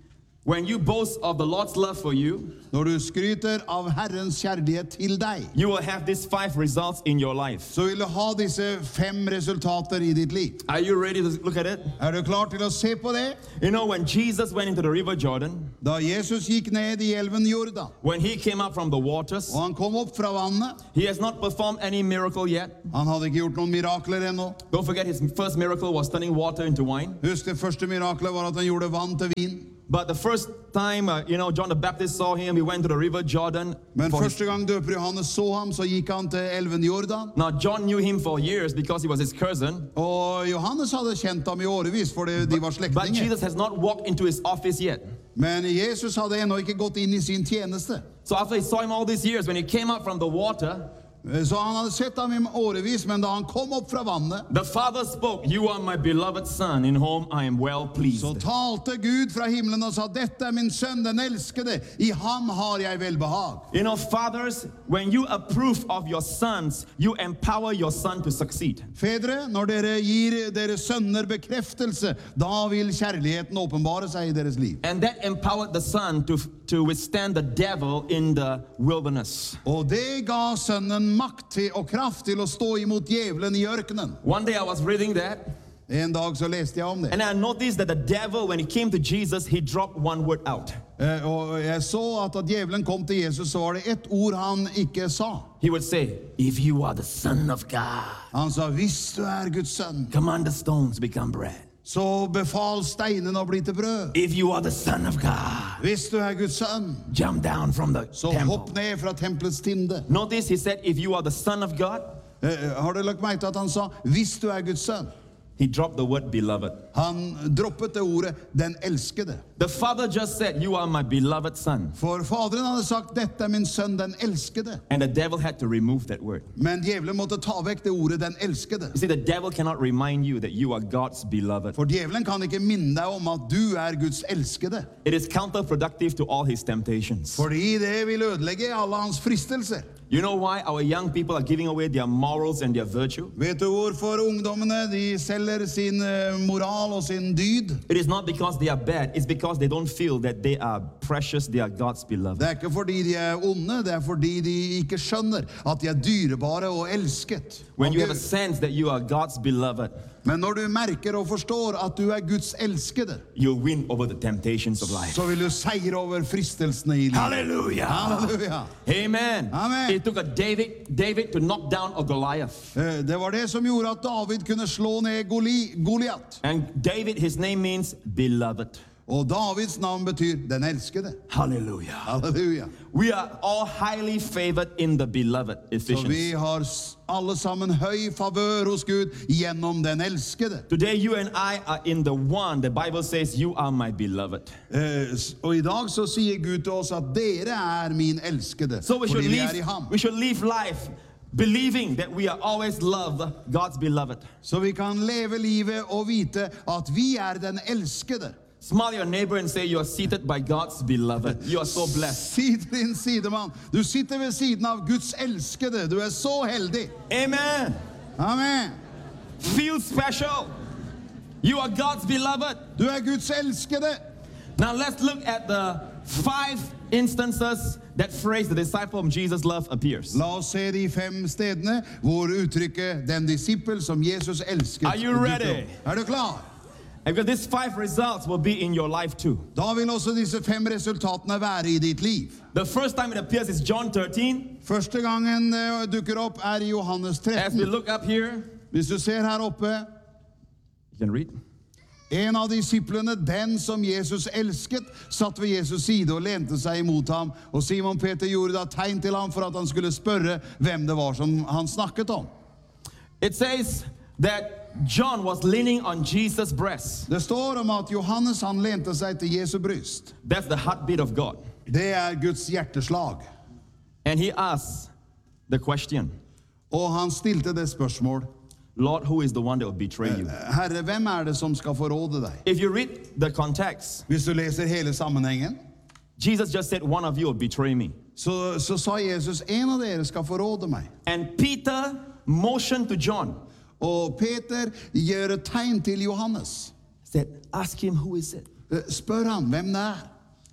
When you boast of the Lord's love for you, Når du skryter av Herrens kjærlighet til deg, you will have these 5 results in your life. så vil du ha disse 5 resultater i ditt liv. Are you ready to look at it? Du klar til å se på det? You know, when Jesus went into the river Jordan, Da Jesus gikk ned i elven Jordan, when he came up from the waters, og han kom opp fra vannet, he has not performed any miracle yet. han hadde ikke gjort noen mirakler ennå. Don't forget, his first miracle was turning water into wine. Husk, det første miraklet var at han gjorde vann til vin. But the first time, John the Baptist saw him, he went to the river Jordan. Men første gang døper Johannes så ham, så gikk han til elven Jordan. Now, John knew him for years because he was his cousin. Og Johannes hadde kjent ham i årevis, fordi de var But slektninger. Jesus has not walked into his office yet. Men Jesus hadde ennå ikke gått inn i sin tjeneste. So after he saw him all these years, when he came up from the water, Så han hadde sett ham i årevis, men da han kom opp fra vannet, the Father spoke, "You are my beloved Son, in whom I am well pleased." så talte Gud fra himmelen og sa, dette er min sønn, den elskede, i ham har jeg velbehag. You know, fathers, when you approve of your sons, you empower your son to succeed. Fedre, når dere gir deres sønner bekreftelse, da vil kjærligheten åpenbare seg i deres liv. And that empowered the son to withstand the devil in the wilderness. Og det ga sønnen makt til og kraft til å stå imot djevelen i ørkenen. One day I was reading that, En dag så leste jeg om det. and I noticed that the devil, when he came to Jesus, he dropped one word out. Og jeg så at da djevelen kom til Jesus, så var det ett ord han ikke sa. He would say, "If you are the Son of God, Han sa, hvis du er Guds sønn, command the stones become bread. så befal steinen å bli til brød. If you are the Son of God, Hvis du er Guds sønn, jump down from the så temple." hopp ned fra templets tinde. Notice he said, "If you are the Son of God," Har du lagt merke til at han sa, hvis du er Guds sønn? he dropped the word beloved. Han droppet det ordet, den elskede. The Father just said, "You are my beloved Son." For faderen hadde sagt, dette er min sønn, den elskede. And the devil had to remove that word. Men djevelen måtte ta vekk det ordet, den elskede. You see, the devil cannot remind you that you are God's beloved. For djevelen kan ikke minne deg om at du er Guds elskede. It is counterproductive to all his temptations. Fordi det vil ødelegge alle hans fristelser. You know why our young people are giving away their morals and their virtue? Vet du hvorfor ungdommene de selger sin moral og sin dyd? It is not because they are bad, it's because they don't feel that they are precious, they are God's beloved. Det er ikke fordi de er onde, det er fordi de ikke skjønner at de er dyrebare og elsket. When you av have a Gud. sense that you are God's beloved, Men når du merker og forstår at du er Guds elskede, you'll win over the temptations of life. så vil du seire over fristelsene i livet. Hallelujah! Halleluja. Amen. Amen. It took a David to knock down a Goliath. Det var det som gjorde at David kunne slå ned Goliat. And David, his name means beloved. Og Davids navn betyr den elskede. Hallelujah. Halleluja. We are all highly favored in the beloved, Så Ephesians. vi har alle sammen høy favør hos Gud gjennom den elskede. Today, you and I are in the one. The Bible says, "You are my beloved." Og i dag så sier Gud til oss at dere er min elskede, So we fordi vi er i ham. should live life believing that we are always loved, God's beloved. Så vi kan leve livet og vite at vi er den elskede. Smile your neighbor and say, "You are seated by God's beloved." You are so blessed. Si til din sidemann, du sitter ved siden av Guds elskede. Du er så heldig. Amen. Amen. Feel special. You are God's beloved. Du er Guds elskede. Now let's look at the 5 instances that phrase the disciple of Jesus' love appears. La oss se de 5 stedene hvor uttrykket den disippel som Jesus elsket. Are you ready? Er du klar? And because these 5 results will be in your life too. Da vil også disse 5 resultatene være i ditt liv. The first time it appears is John 13. Første gangen dukker opp er i Johannes As we 13. look up here, Hvis du ser her oppe, you can read. en av disiplene, den som Jesus elsket, satt ved Jesus side og lente seg imot ham. Og Simon Peter gjorde da tegn til ham for at han skulle spørre hvem det var som han snakket om. It says that John was leaning on Jesus' breast. Det står om at Johannes han lente seg til Jesu bryst. That's the heartbeat of God. Det er Guds hjerteslag. And he asked the question, Og han stilte det spørsmål. "Lord, who is the one that will betray you?" Herre, hvem er det som skal forråde deg? If you read the context, Hvis du leser hele sammenhengen, Jesus just said, "One of you will betray me." så sa Jesus, en av dere skal forråde meg. And Peter motioned to John, Og Peter gjør et tegn til Johannes. said, "Ask him who is it." Spør han hvem det er.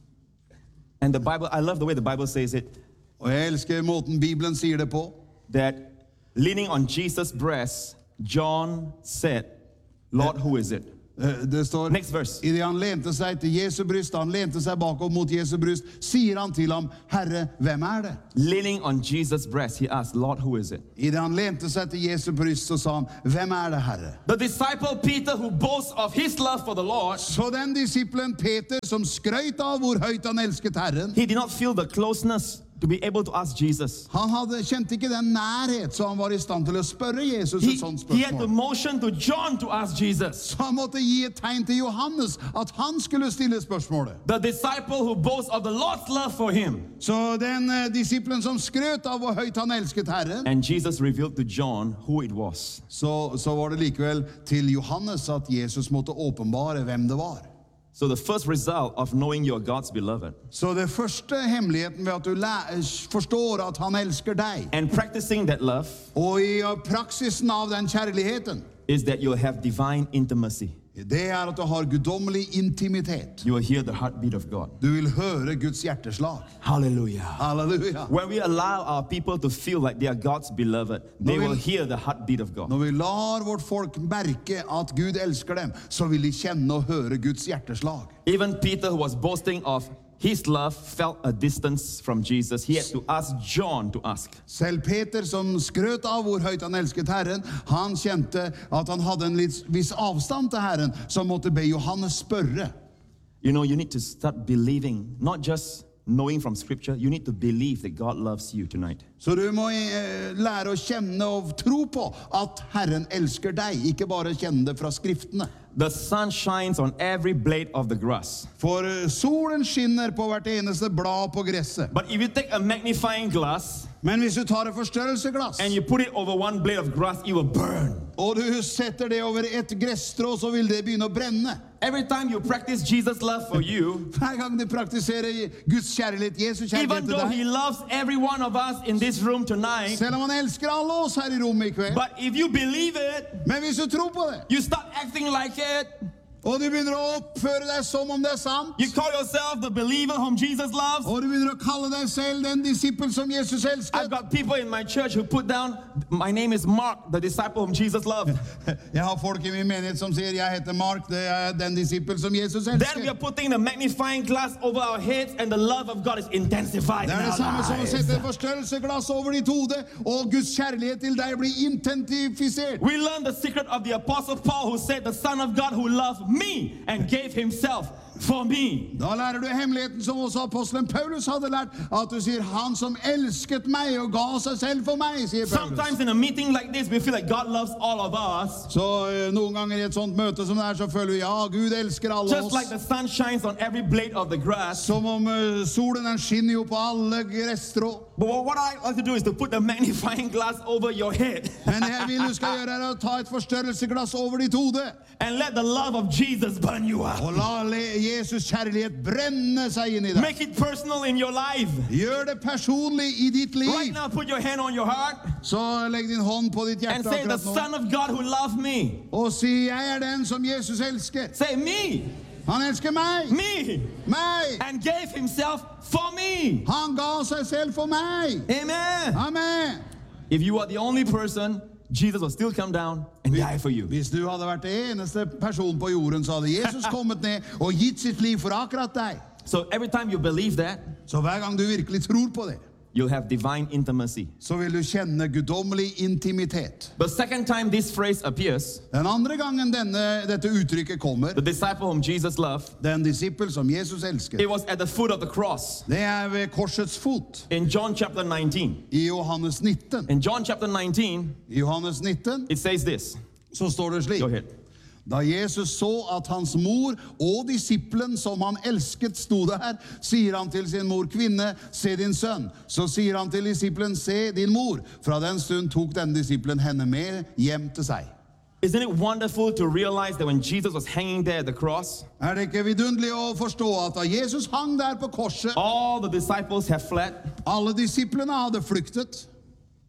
And the Bible, I love the way the Bible says it, Og jeg elsker måten Bibelen sier det på. that leaning on Jesus' breast, John said, Lord, who is it? Det står, Next verse. i det han lente seg til Jesu bryst, han lente seg bakover mot Jesu bryst, sier han til ham, Herre, hvem er det? Leaning on Jesus' breast, he asked, Lord, who is it? I det han lente seg til Jesu bryst, så sa han, hvem er det, Herre? The disciple Peter, who boasts of his love for the Lord, Så den disippelen Peter, som skrøt av hvor høyt han elsket Herren, he did not feel the closeness to be able to ask Jesus. han kjente ikke den nærhet, så han var i stand til å spørre Jesus et sånt He had to spørsmål. motion to John to ask Jesus. Så han måtte gi et tegn til Johannes, at han skulle stille spørsmålet. The disciple who boasts of the Lord's love for him. Så den disippelen som skrøt av hvor høyt han elsket Herren, And Jesus revealed to John who it was. så var det likevel til Johannes at Jesus måtte åpenbare hvem det var. So the first result of knowing you're God's beloved Så det første hemmeligheten ved at du forstår at han elsker deg, and practicing that love og i praksisen av den kjærligheten, is that you'll have divine intimacy. det er at du har guddommelig intimitet. You will hear the heartbeat of God. Du vil høre Guds hjerteslag. Hallelujah. Halleluja. When we allow our people to feel like they are God's beloved, they will hear the heartbeat of God. Når vi lar vårt folk merke at Gud elsker dem, så vil de kjenne og høre Guds hjerteslag. Even Peter, who was boasting of his love, felt a distance from Jesus. He had to ask John to ask. Selv Peter, som skrøt av hvor høyt han elsket Herren, han kjente at han hadde en viss avstand til Herren, så måtte be Johannes spørre. You know, you need to start believing, not just knowing from Scripture, you need to believe that God loves you tonight. Så du må lære å kjenne og tro på at Herren elsker deg, ikke bare kjenne det fra skriftene. The sun shines on every blade of the grass. For solen skinner på hvert eneste blad på gresset. But if you take a magnifying glass Men hvis du tar et forstørrelsesglass, and you put it over one blade of grass, it will burn. og du setter det over et gresstrå, så vil det begynne å brenne. Every time you practice Jesus' love for you, Hver gang du praktiserer Guds kjærlighet, Jesu even kjærlighet til though He deg, loves every one of us in this room tonight, selv om han elsker alle oss her i rommet i kveld, but if you believe it, men hvis du tror på det, you start acting like it. og du begynner å oppføre deg som om det er sant, You call yourself the believer whom Jesus loves. og du begynner å kalle deg selv den disippel som Jesus I've elsket. got people in my church who put down, my name is Mark, the disciple whom Jesus loved. Jeg har folk i min menighet som sier, jeg heter Mark, det er den disippel som Jesus Then we elsker. are putting the magnifying glass over our heads and the love of God is intensified Det in er det our samme som å lives. sette et forstørrelsesglass over ditt hode, og Guds kjærlighet til deg blir intentifisert. We learn the secret of the Apostle Paul, who said, the Son of God who loved me and gave himself for me. Da lærer du hemmeligheten som også apostelen Paulus hadde lært, at du sier, han som elsket meg og ga seg selv for meg, sier Paulus. Sometimes in a meeting like this, we feel like God loves all of us. Så noen ganger i et sånt møte som det er, så føler vi, ja, Gud elsker alle Just like oss. the sun shines on every blade of the grass. Som om solen den skinner jo på alle gresstrå. But what I like to do is to put the magnifying glass over your head Men det jeg vil du skal gjøre er å ta et forstørrelsesglass over ditt hode, and let the love of Jesus burn you up. og la Jesus kjærlighet brenne seg inn i deg. Make it personal in your life. Gjør det personlig i ditt Right liv. now, put your hand on your heart Så legg din hånd på ditt and hjerte say, the akkurat nå. Son of God who loved me. Og si, jeg er den som Jesus elsker. Say, me, Han elsker meg. me, Meg. and gave himself for me. Han ga seg selv for meg. Amen. Amen. If you are the only person, Jesus will still come down and die for you. Hvis du hadde vært det eneste person på jorden, så hadde Jesus kommet ned og gitt sitt liv for akkurat deg. So every time you believe that, Så hver gang du virkelig tror på det, you'll have divine intimacy. så vil du kjenne guddommelig intimitet. The second time this phrase appears, Den andre gangen dette uttrykket kommer, the disciple whom Jesus loved, den disippel som Jesus elsker, it was at the foot of the cross. det er ved korsets fot. In John chapter 19. I Johannes 19. In John chapter 19, I Johannes 19 it says this. så står det slik. Go ahead. Da Jesus så at hans mor og disippelen som han elsket sto der, sier han til sin mor, kvinne, se din sønn. Så sier han til disippelen, se din mor. Fra den stund tok denne disippelen henne med hjem til seg. Isn't it wonderful to realize that when Jesus was hanging there at the cross, Er det ikke vidunderlig å forstå at da Jesus hang der på korset, all the disciples have fled, alle disiplene hadde flyktet,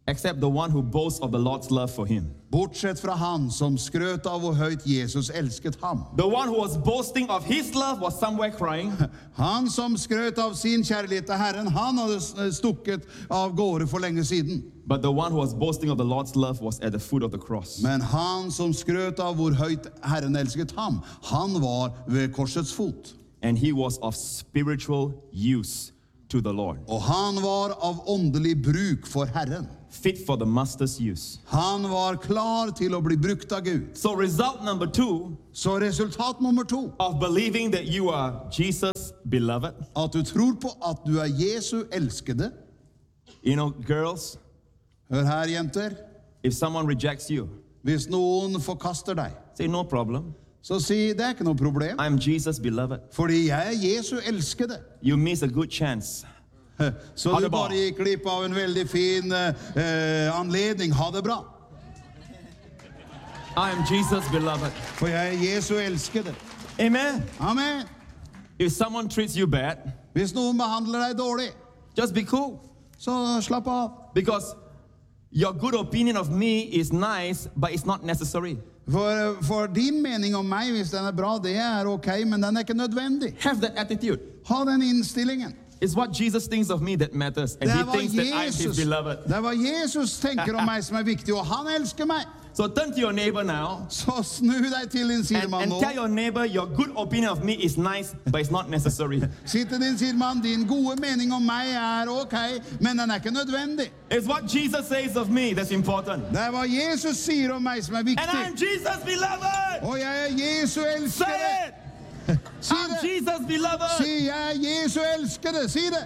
except the one who boasts of the Lord's love for him. Bortsett fra han som skrøt av hvor høyt Jesus elsket ham. The one who was boasting of his love was somewhere crying. Han som skrøt av sin kjærlighet til Herren, han hadde stukket av gårde for lenge siden. But the one who was boasting of the Lord's love was at the foot of the cross. Men han som skrøt av hvor høyt Herren elsket ham, han var ved korsets fot. And he was of spiritual use to the Lord. Og han var av åndelig bruk for Herren. Fit for the master's use. Han var klar til å bli brukt av Gud. So result number 2 Så resultat nummer 2, of believing that you are Jesus' beloved. at du tror på at du er Jesu elskede. You know, girls, Hør her, jenter. if someone rejects you, Hvis noen forkaster deg, say no problem. så si det er ikke noe problem. I'm Jesus' beloved. Fordi jeg er Jesu elskede. You miss a good chance. Så Ha du det bra. bare gikk glipp av en veldig fin anledning. Ha det bra. I am Jesus' beloved. For jeg er Jesu elskede. Amen. Amen. If someone treats you bad, Hvis noen behandler deg dårlig, just be cool. så slapp av. Because your good opinion of me is nice, but it's not necessary. For din mening om meg, hvis den er bra, det er ok, men den er ikke nødvendig. Have that attitude. Ha den innstillingen. It's what Jesus thinks of me that matters. And Det he var thinks that I'm his beloved. Det er hva Jesus tenker om meg som er viktig, og han elsker meg. So turn to your neighbor now Så snu deg til din sidemann and nå. tell your neighbor your good opinion of me is nice, but it's not necessary. Si til din sidemann, din gode mening om meg er ok, men den er ikke nødvendig. It's what Jesus says of me that's important. Det er hva Jesus sier om meg som er And I'm viktig. Jesus' beloved. Og jeg er Jesu Say elskede. it. Si I'm det. Jesus' beloved. Si jeg er Jesu elskede. Si det.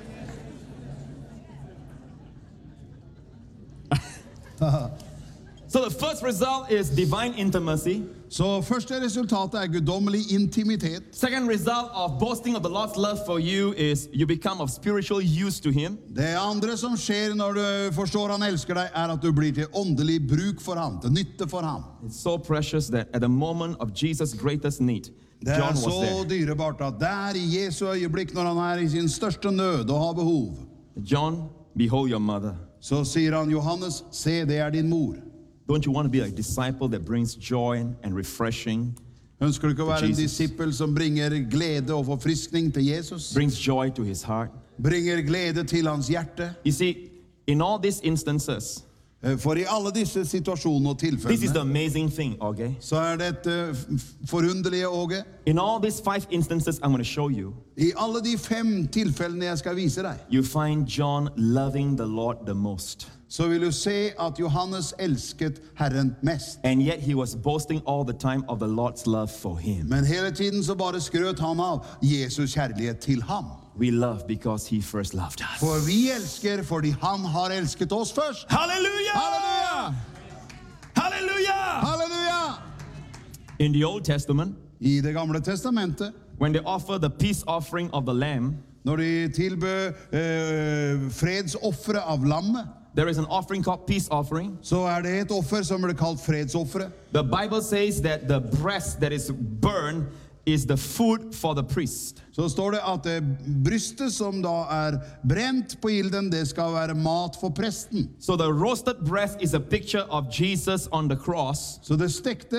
So the first result is divine intimacy. Så første resultatet er guddommelig intimitet. Second result of boasting of the Lord's love for you is you become of spiritual use to him. Det andre som skjer når du forstår han elsker deg, er at du blir til åndelig bruk for ham, til nytte for ham. It's so precious that at the moment of Jesus' greatest need, Det er John was så there. dyrebart at der i Jesu øyeblikk, når han er i sin største nød og har behov, John, behold your mother. så sier han, Johannes, se, det er din mor. Don't you want to be a disciple that brings joy and refreshing, Ønsker du ikke å være en Jesus. disippel som bringer glede og forfriskning til Jesus? brings joy to his heart? Bringer glede til hans hjerte? You see, in all these instances, For i alle disse situasjonene og this is the tilfellene, amazing thing, okay? så er dette forunderlige, Åge. In all these 5 instances I'm going to show you, I alle de 5 tilfellene jeg skal vise deg, you find John loving the Lord the most. så vil du se at Johannes elsket Herren mest. And yet he was boasting all the time of the Lord's love for him. Men hele tiden så bare skrøt han av Jesus kjærlighet til ham. We love because he first loved us. For vi elsker fordi han har elsket oss først. Hallelujah! Halleluja! Hallelujah! Halleluja! In the Old Testament, I det gamle testamentet, when they offer the peace offering of the lamb, når de tilbød fredsofferet av lammet, there is an offering called peace offering. så er det et offer som blir kalt fredsofferet. The Bible says that the breast that is burned is the food for the priest. Så står det at det brystet som da er brent på ilden, det skal være mat for presten. So the roasted breast is a picture of Jesus on the cross. Så det stekte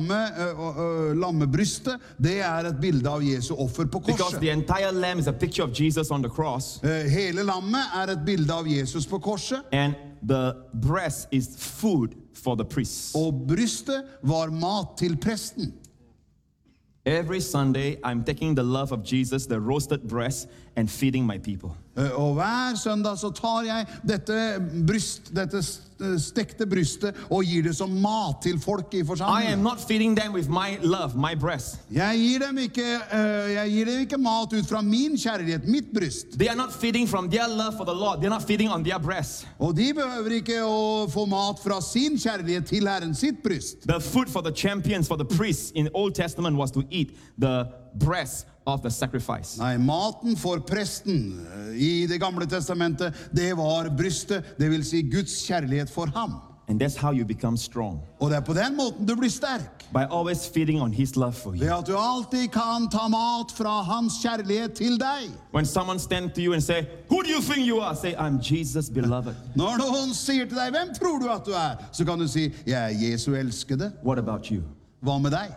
lammebrystet, det er et bilde av Jesu offer på Because korset. the entire lamb is a picture of Jesus on the cross. Hele lammet er et bilde av Jesus på korset, And the breast is food for the priest. og brystet var mat til presten. Every Sunday, I'm taking the love of Jesus, the roasted breast, and feeding my people. Og hver søndag så tar jeg dette stekte brystet og gir det som mat til folk i I am forsamlingen. not feeding them with my love, my breast. Jeg gir dem ikke mat ut fra min kjærlighet, mitt bryst. They are not feeding from their love for the Lord. They're not feeding on their breast. Og de behøver ikke å få mat fra sin kjærlighet til Herren sitt bryst. The food for the champions, for the priests in the Old Testament was to eat the breast of the sacrifice. Nei, maten for presten i det gamle testamentet, det var brystet, det vil si Guds kjærlighet for ham. And that's how you become strong. Og det på den måten du blir sterk. By always feeding on his love for Ved you. at du alltid kan ta mat fra hans kjærlighet til deg. When someone stands to you and say, who do you think you are? Say, I'm Jesus' beloved. Når noen sier til deg, hvem tror du at du er? Så kan du si, jeg er Jesu elskede. What about you? Hva med deg?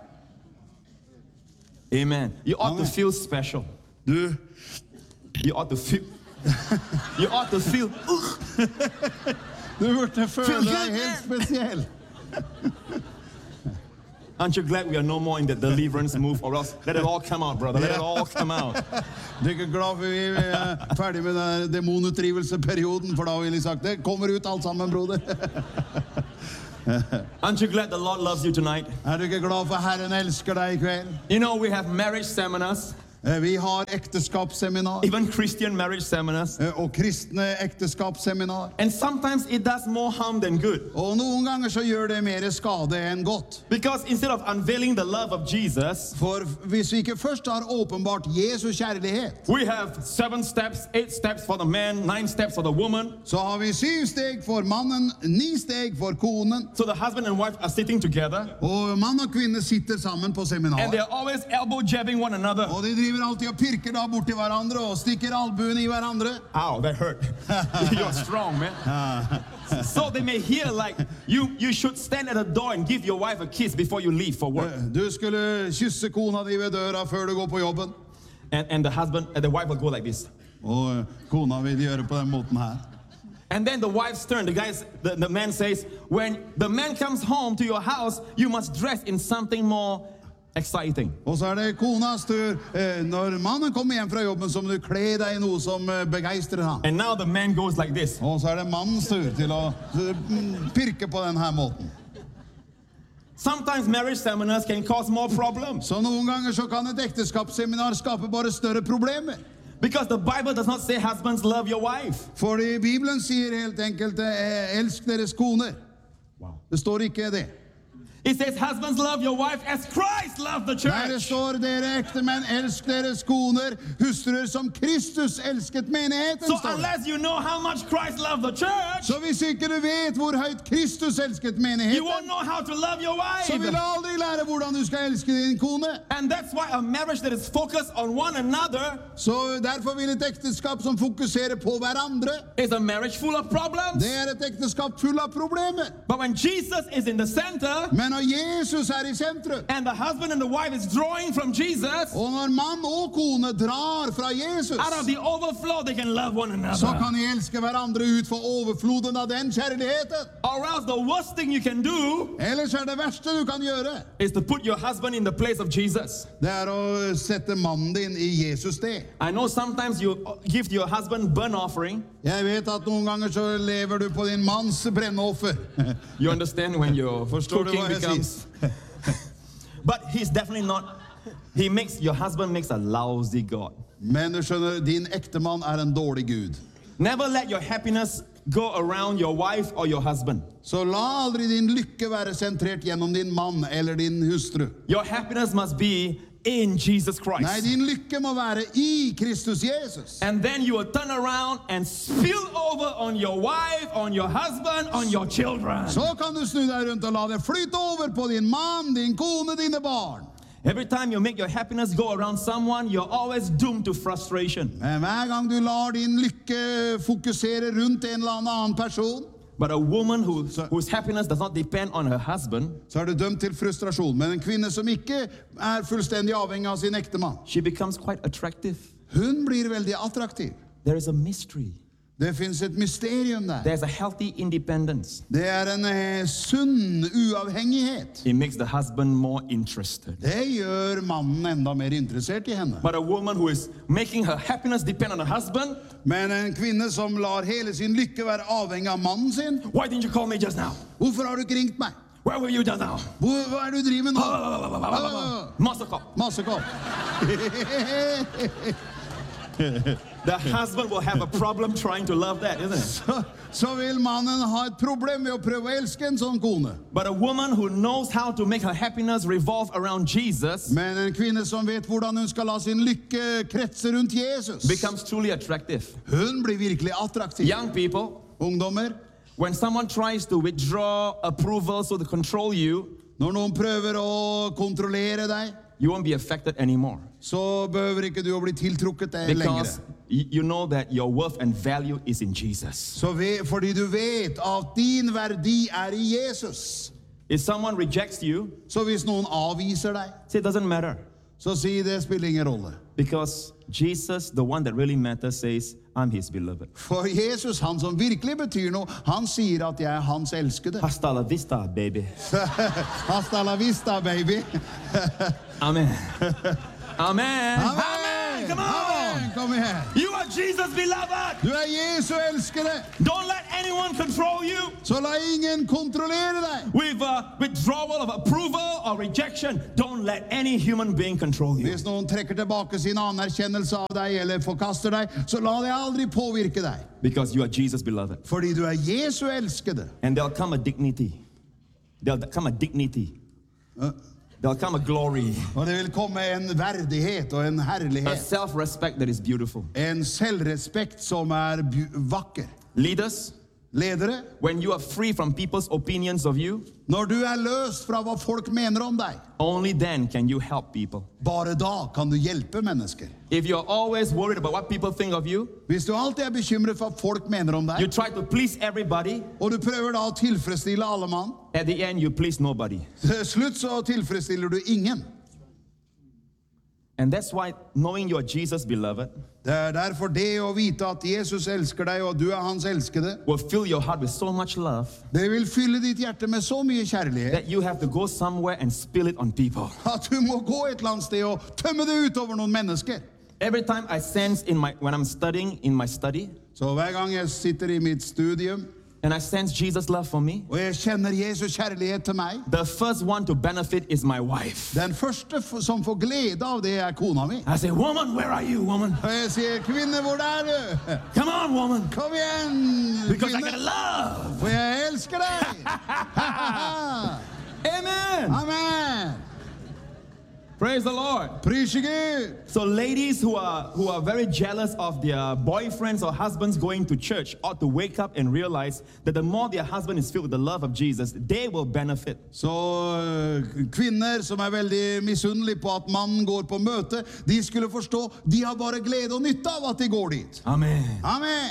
Amen. You ought to Amen. feel special. Du, You ought to feel. You ought to feel. du burde føle Feel good, deg helt man. spesiell. Aren't you glad we are no more in the deliverance move? Or else, let it all come out, brother. Let it all come out. Du er ikke glad for vi er ferdig med den demonutdrivelseperioden, for da har vi sagt det. Kommer ut alt sammen, broder. Aren't you glad the Lord loves you tonight? Er du ikke glad for Herren elsker deg i kveld? You know, we have marriage seminars, Vi har ekteskapsseminar. even Christian marriage seminars. Og kristne ekteskapsseminar. And sometimes it does more harm than good. Og noen ganger så gjør det mer skade enn godt. Because instead of unveiling the love of Jesus, For hvis vi ikke først har åpenbart Jesu kjærlighet, we have 7 steps, 8 steps for the man, 9 steps for the woman. så har vi 7 steg for mannen, 9 steg for konen. So the husband and wife are sitting together, Og mann og kvinne sitter sammen på and seminar. they're always elbow jabbing one another. Og de driver alltid og pirker da borti hverandre og stikker albuen i hverandre. Ow, that hurt. You're strong, man. So they may hear like, you should stand at the door and give your wife a kiss before you leave for work. Du skulle kysse kona di ved døra før du går på jobben. And the husband and the wife will go like this. Og kona vil gjøre på den måten her. And then the wife's turn. The man says, when the man comes home to your house, you must dress in something more exciting. Og så er det konas tur. Når mannen kommer hjem fra jobben, så må du kle deg i noe som begeistrer ham. And now the man goes like this. Og så er det mannens tur til å pirke på denne måten. Sometimes marriage seminars can cause more problems. Så noen ganger så kan et ekteskapsseminar skape bare større problemer. Because the Bible does not say husbands love your wife. Fordi Bibelen sier helt enkelt, elsk deres koner. Det står ikke det. It says husbands love your wife as Christ loved the Nei, det church. står dere ektemenn, elsk deres koner, hustruer som Kristus elsket menigheten. So står det. unless you know how much Christ loved the church, Så hvis ikke du vet hvor høyt Kristus elsket you menigheten, won't know how to love your så vil du wife. aldri lære hvordan du skal elske din kone. And that's why a marriage that is focused on one another Så derfor vil et ekteskap som fokuserer på hverandre, is a marriage full of problems. det er et ekteskap full av problemer. But when Jesus is in the center Men når Jesus er i sentrum, and the husband and the wife is drawing from Jesus, og når mann og kone drar fra Jesus, out of the overflow they can love one så another. kan de elske hverandre ut for overfloden av den kjærligheten. Or else the worst thing you can do Ellers er det verste du kan gjøre, is to put your husband in the place of Jesus. det er å sette mannen din i Jesus sted. I know sometimes you give your husband burnt offering. Jeg vet at noen ganger så lever du på din manns brennoffer. You understand when your Forstår du cooking hva jeg becomes. But he's definitely not. Your husband makes a lousy God. Men du skjønner, din ektemann er en dårlig Gud. Never let your happiness go around your wife or your husband. Så la aldri din lykke være sentrert gjennom din mann eller din hustru. Your happiness must be in Jesus Nei, Christ. din lykke må være i Kristus Jesus. And then you will turn around and spill over on your wife, on your husband, on your children. Så kan du snu deg rundt og la det flyte over på din mann, din kone, dine barn. Every time you make your happiness go around someone, you're always doomed to frustration. Men hver gang du lar din lykke fokusere rundt en eller annen person, But a woman whose happiness does not depend on her husband, så er du dømt til frustrasjon. Men en kvinne som ikke er fullstendig avhengig av sin ektemann, she becomes quite attractive. hun blir veldig attraktiv. There is a mystery. Det finnes et mysterium der. There's a healthy independence. Det er en sunn uavhengighet. It makes the husband more interested. Det gjør mannen enda mer interessert i henne. But a woman who is making her happiness depend on her husband, Men en kvinne som lar hele sin lykke være avhengig av mannen sin, why didn't you call me just now? hvorfor har du ikke ringt meg? Where were you just now? Hva er det du driver med nå? Muscle cop. Masse kopp. The husband will have a problem trying to love that, isn't it? Så vil mannen ha et problem ved å prøve å elske en sånn kone. But a woman who knows how to make her happiness revolve around Jesus Men en kvinne som vet hvordan hun skal la sin lykke kretse rundt Jesus, becomes truly attractive. hun blir virkelig attraktiv. Young people, Ungdommer, When someone tries to withdraw approval so to control you, Når noen prøver å kontrollere deg, you won't be affected anymore. så behøver ikke du å bli tiltrukket deg lenger. Because you know that your worth and value is in Jesus. Fordi du vet at din verdi i Jesus. If someone rejects you, Så hvis noen avviser deg, say it doesn't matter. så si det spiller ingen rolle. Because Jesus, the one that really matters, says, I'm his beloved. For Jesus, han som virkelig betyr noe, han sier at jeg hans elskede. Hasta la vista, baby. Hasta la vista, baby. Amen. Amen. Amen. Come on. Amen. Kom igjen. You are Jesus' beloved. Du Jesu elskede. Don't let anyone control you Så la ingen kontrollere deg. with withdrawal of approval or rejection. Don't let any human being control you. Hvis noen trekker tilbake sin anerkjennelse av deg eller forkaster deg, så la det aldri påvirke deg. Because you are Jesus' beloved. Fordi du Jesu elskede. And there'll come a dignity. There'll come a dignity. There'll come a glory. Og det vil komme en verdighet og en A herlighet. self-respect that is beautiful. En selvrespekt som vakker. Leaders, Ledere, when you are free from people's opinions of you, når du løst fra hva folk mener om deg, only then can you help people. bare da kan du hjelpe mennesker. If you're always worried about what people think of you, Hvis du alltid bekymret for hva folk mener om you deg, try to please everybody, og du prøver da å tilfredsstille alle mann, at the end you please nobody. til slutt så tilfredsstiller du ingen. And that's why knowing you're Jesus' beloved Det derfor det å vite at Jesus elsker deg, og du hans elskede, will fill your heart with so much love det vil fylle ditt hjerte med så mye kjærlighet, that you have to go somewhere and spill it on people. at du må gå et eller annet sted og tømme det ut over noen mennesker. Every time I sense when I'm studying in my study, Så hver gang jeg sitter i mitt studium, and I sense Jesus' love for me, og jeg kjenner Jesus kjærlighet til meg, the first one to benefit is my wife. den første som får glede av det kona mi. I say, woman, where are you, woman? Og jeg sier, kvinne, hvor du? Come on, woman. Kom igjen, Because I kvinne, got love. for jeg elsker deg. Amen. Amen. Praise the Lord. Prise Gud. So ladies who are very jealous of their boyfriends or husbands going to church ought to wake up and realize that the more their husband is filled with the love of Jesus, they will benefit. Så kvinner som veldig misunnelige på at mannen går på møte, de skulle forstå, de har bare glede og nytte av at de går dit. Amen. Amen.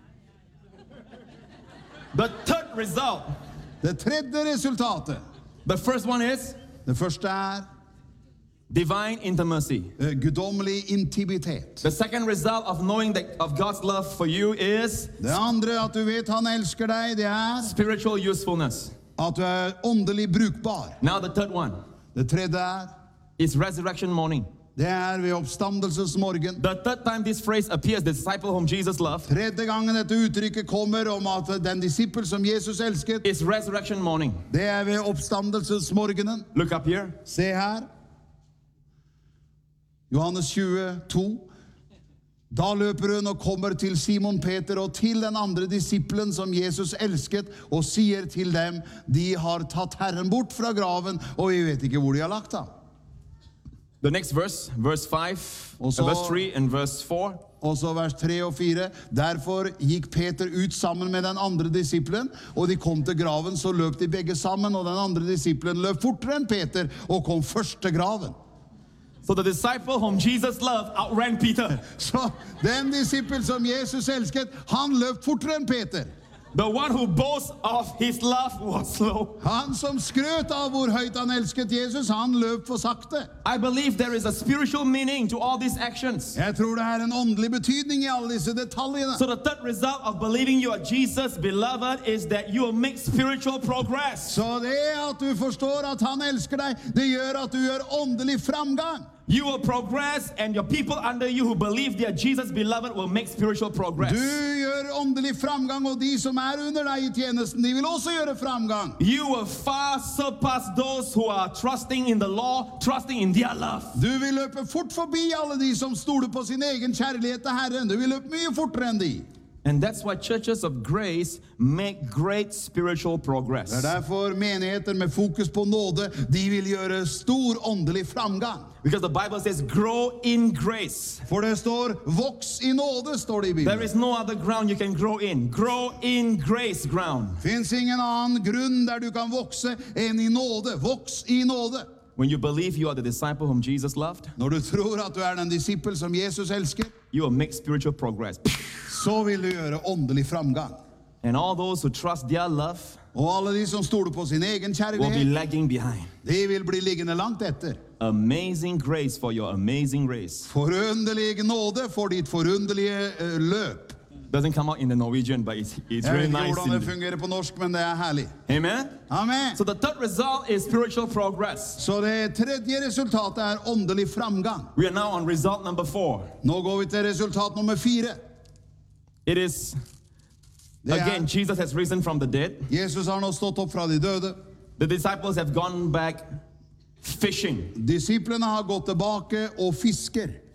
The third result, Det tredje resultatet, the first one is det første divine intimacy. guddommelig intimitet. The second result of knowing of God's love for you is Det andre at du vet han elsker deg, det spiritual usefulness. at du åndelig brukbar. Now the third one Det tredje is resurrection morning. det ved oppstandelsesmorgen. The third time this phrase appears, the disciple whom Jesus loved, Tredje gangen dette uttrykket kommer om at den disippel som Jesus elsket, is resurrection morning. det ved oppstandelsesmorgenen. Look up here. Se her. Johannes 22. Da løper hun og kommer til Simon Peter og til den andre disippelen som Jesus elsket, og sier til dem, de har tatt Herren bort fra graven, og vi vet ikke hvor de har lagt ham. The next verse, verse 5, Also- verse 3 and verse 4. Og så vers 3 og 4. Derfor gikk Peter ut sammen med den andre disippelen, og de kom til graven, så løp de begge sammen, og den andre disippelen løp fortere enn Peter, og kom først til graven. So the disciple whom Jesus loved outran Peter. Så den disippel som Jesus elsket, han løp fortere enn Peter. The one who boasts of his love was slow. Han som skrøt av hvor høyt han elsket Jesus, han løp for sakte. I believe there is a spiritual meaning to all these actions. Jeg tror det en åndelig betydning i alle disse detaljene. So the third result of believing you are Jesus' beloved is that you will make spiritual progress. Så det at du forstår at han elsker deg, det gjør at du gjør åndelig framgang. You will progress, and your people under you who believe they are Jesus' beloved will make spiritual progress. Du gjør åndelig framgang, og de som under deg i tjenesten, de vil også gjøre framgang. You will far surpass those who are trusting in the law, trusting in their love. Du vil løpe fort forbi alle de som stoler på sin egen kjærlighet til Herren. Du vil løpe mye fortere enn de. And that's why churches of grace make great spiritual progress. Det derfor menigheter med fokus på nåde, de vil gjøre stor åndelig framgang. Because the Bible says, grow in grace. For det står, voks i nåde, står det i There Bibelen. is no other ground you can grow in. Grow in grace ground. Finns ingen annen grunn der du kan vokse enn i nåde. Voks i nåde. When you believe you are the disciple whom Jesus loved, Når du tror at du er den disippel som Jesus elsker, you will make spiritual progress. så vil du gjøre åndelig framgang. And all those who trust their love Og alle de som stoler på sin egen will be kjærlighet, lagging behind. de vil bli liggende langt etter. Amazing grace for your amazing race. Forunderlig nåde for ditt forunderlige løp. Doesn't come out in the Norwegian, but it's Jeg really vet ikke nice. hvordan det fungerer på norsk, men det er herlig. Amen? Amen. So the third result is spiritual progress. Så det tredje resultatet er åndelig framgang. We are now on result number 4. Nå går vi til resultat nummer 4. It is, Det again, er, Jesus has risen from the dead. Jesus har nå stått opp fra de døde. The disciples have gone back fishing. Disiplene har gått tilbake og fisker.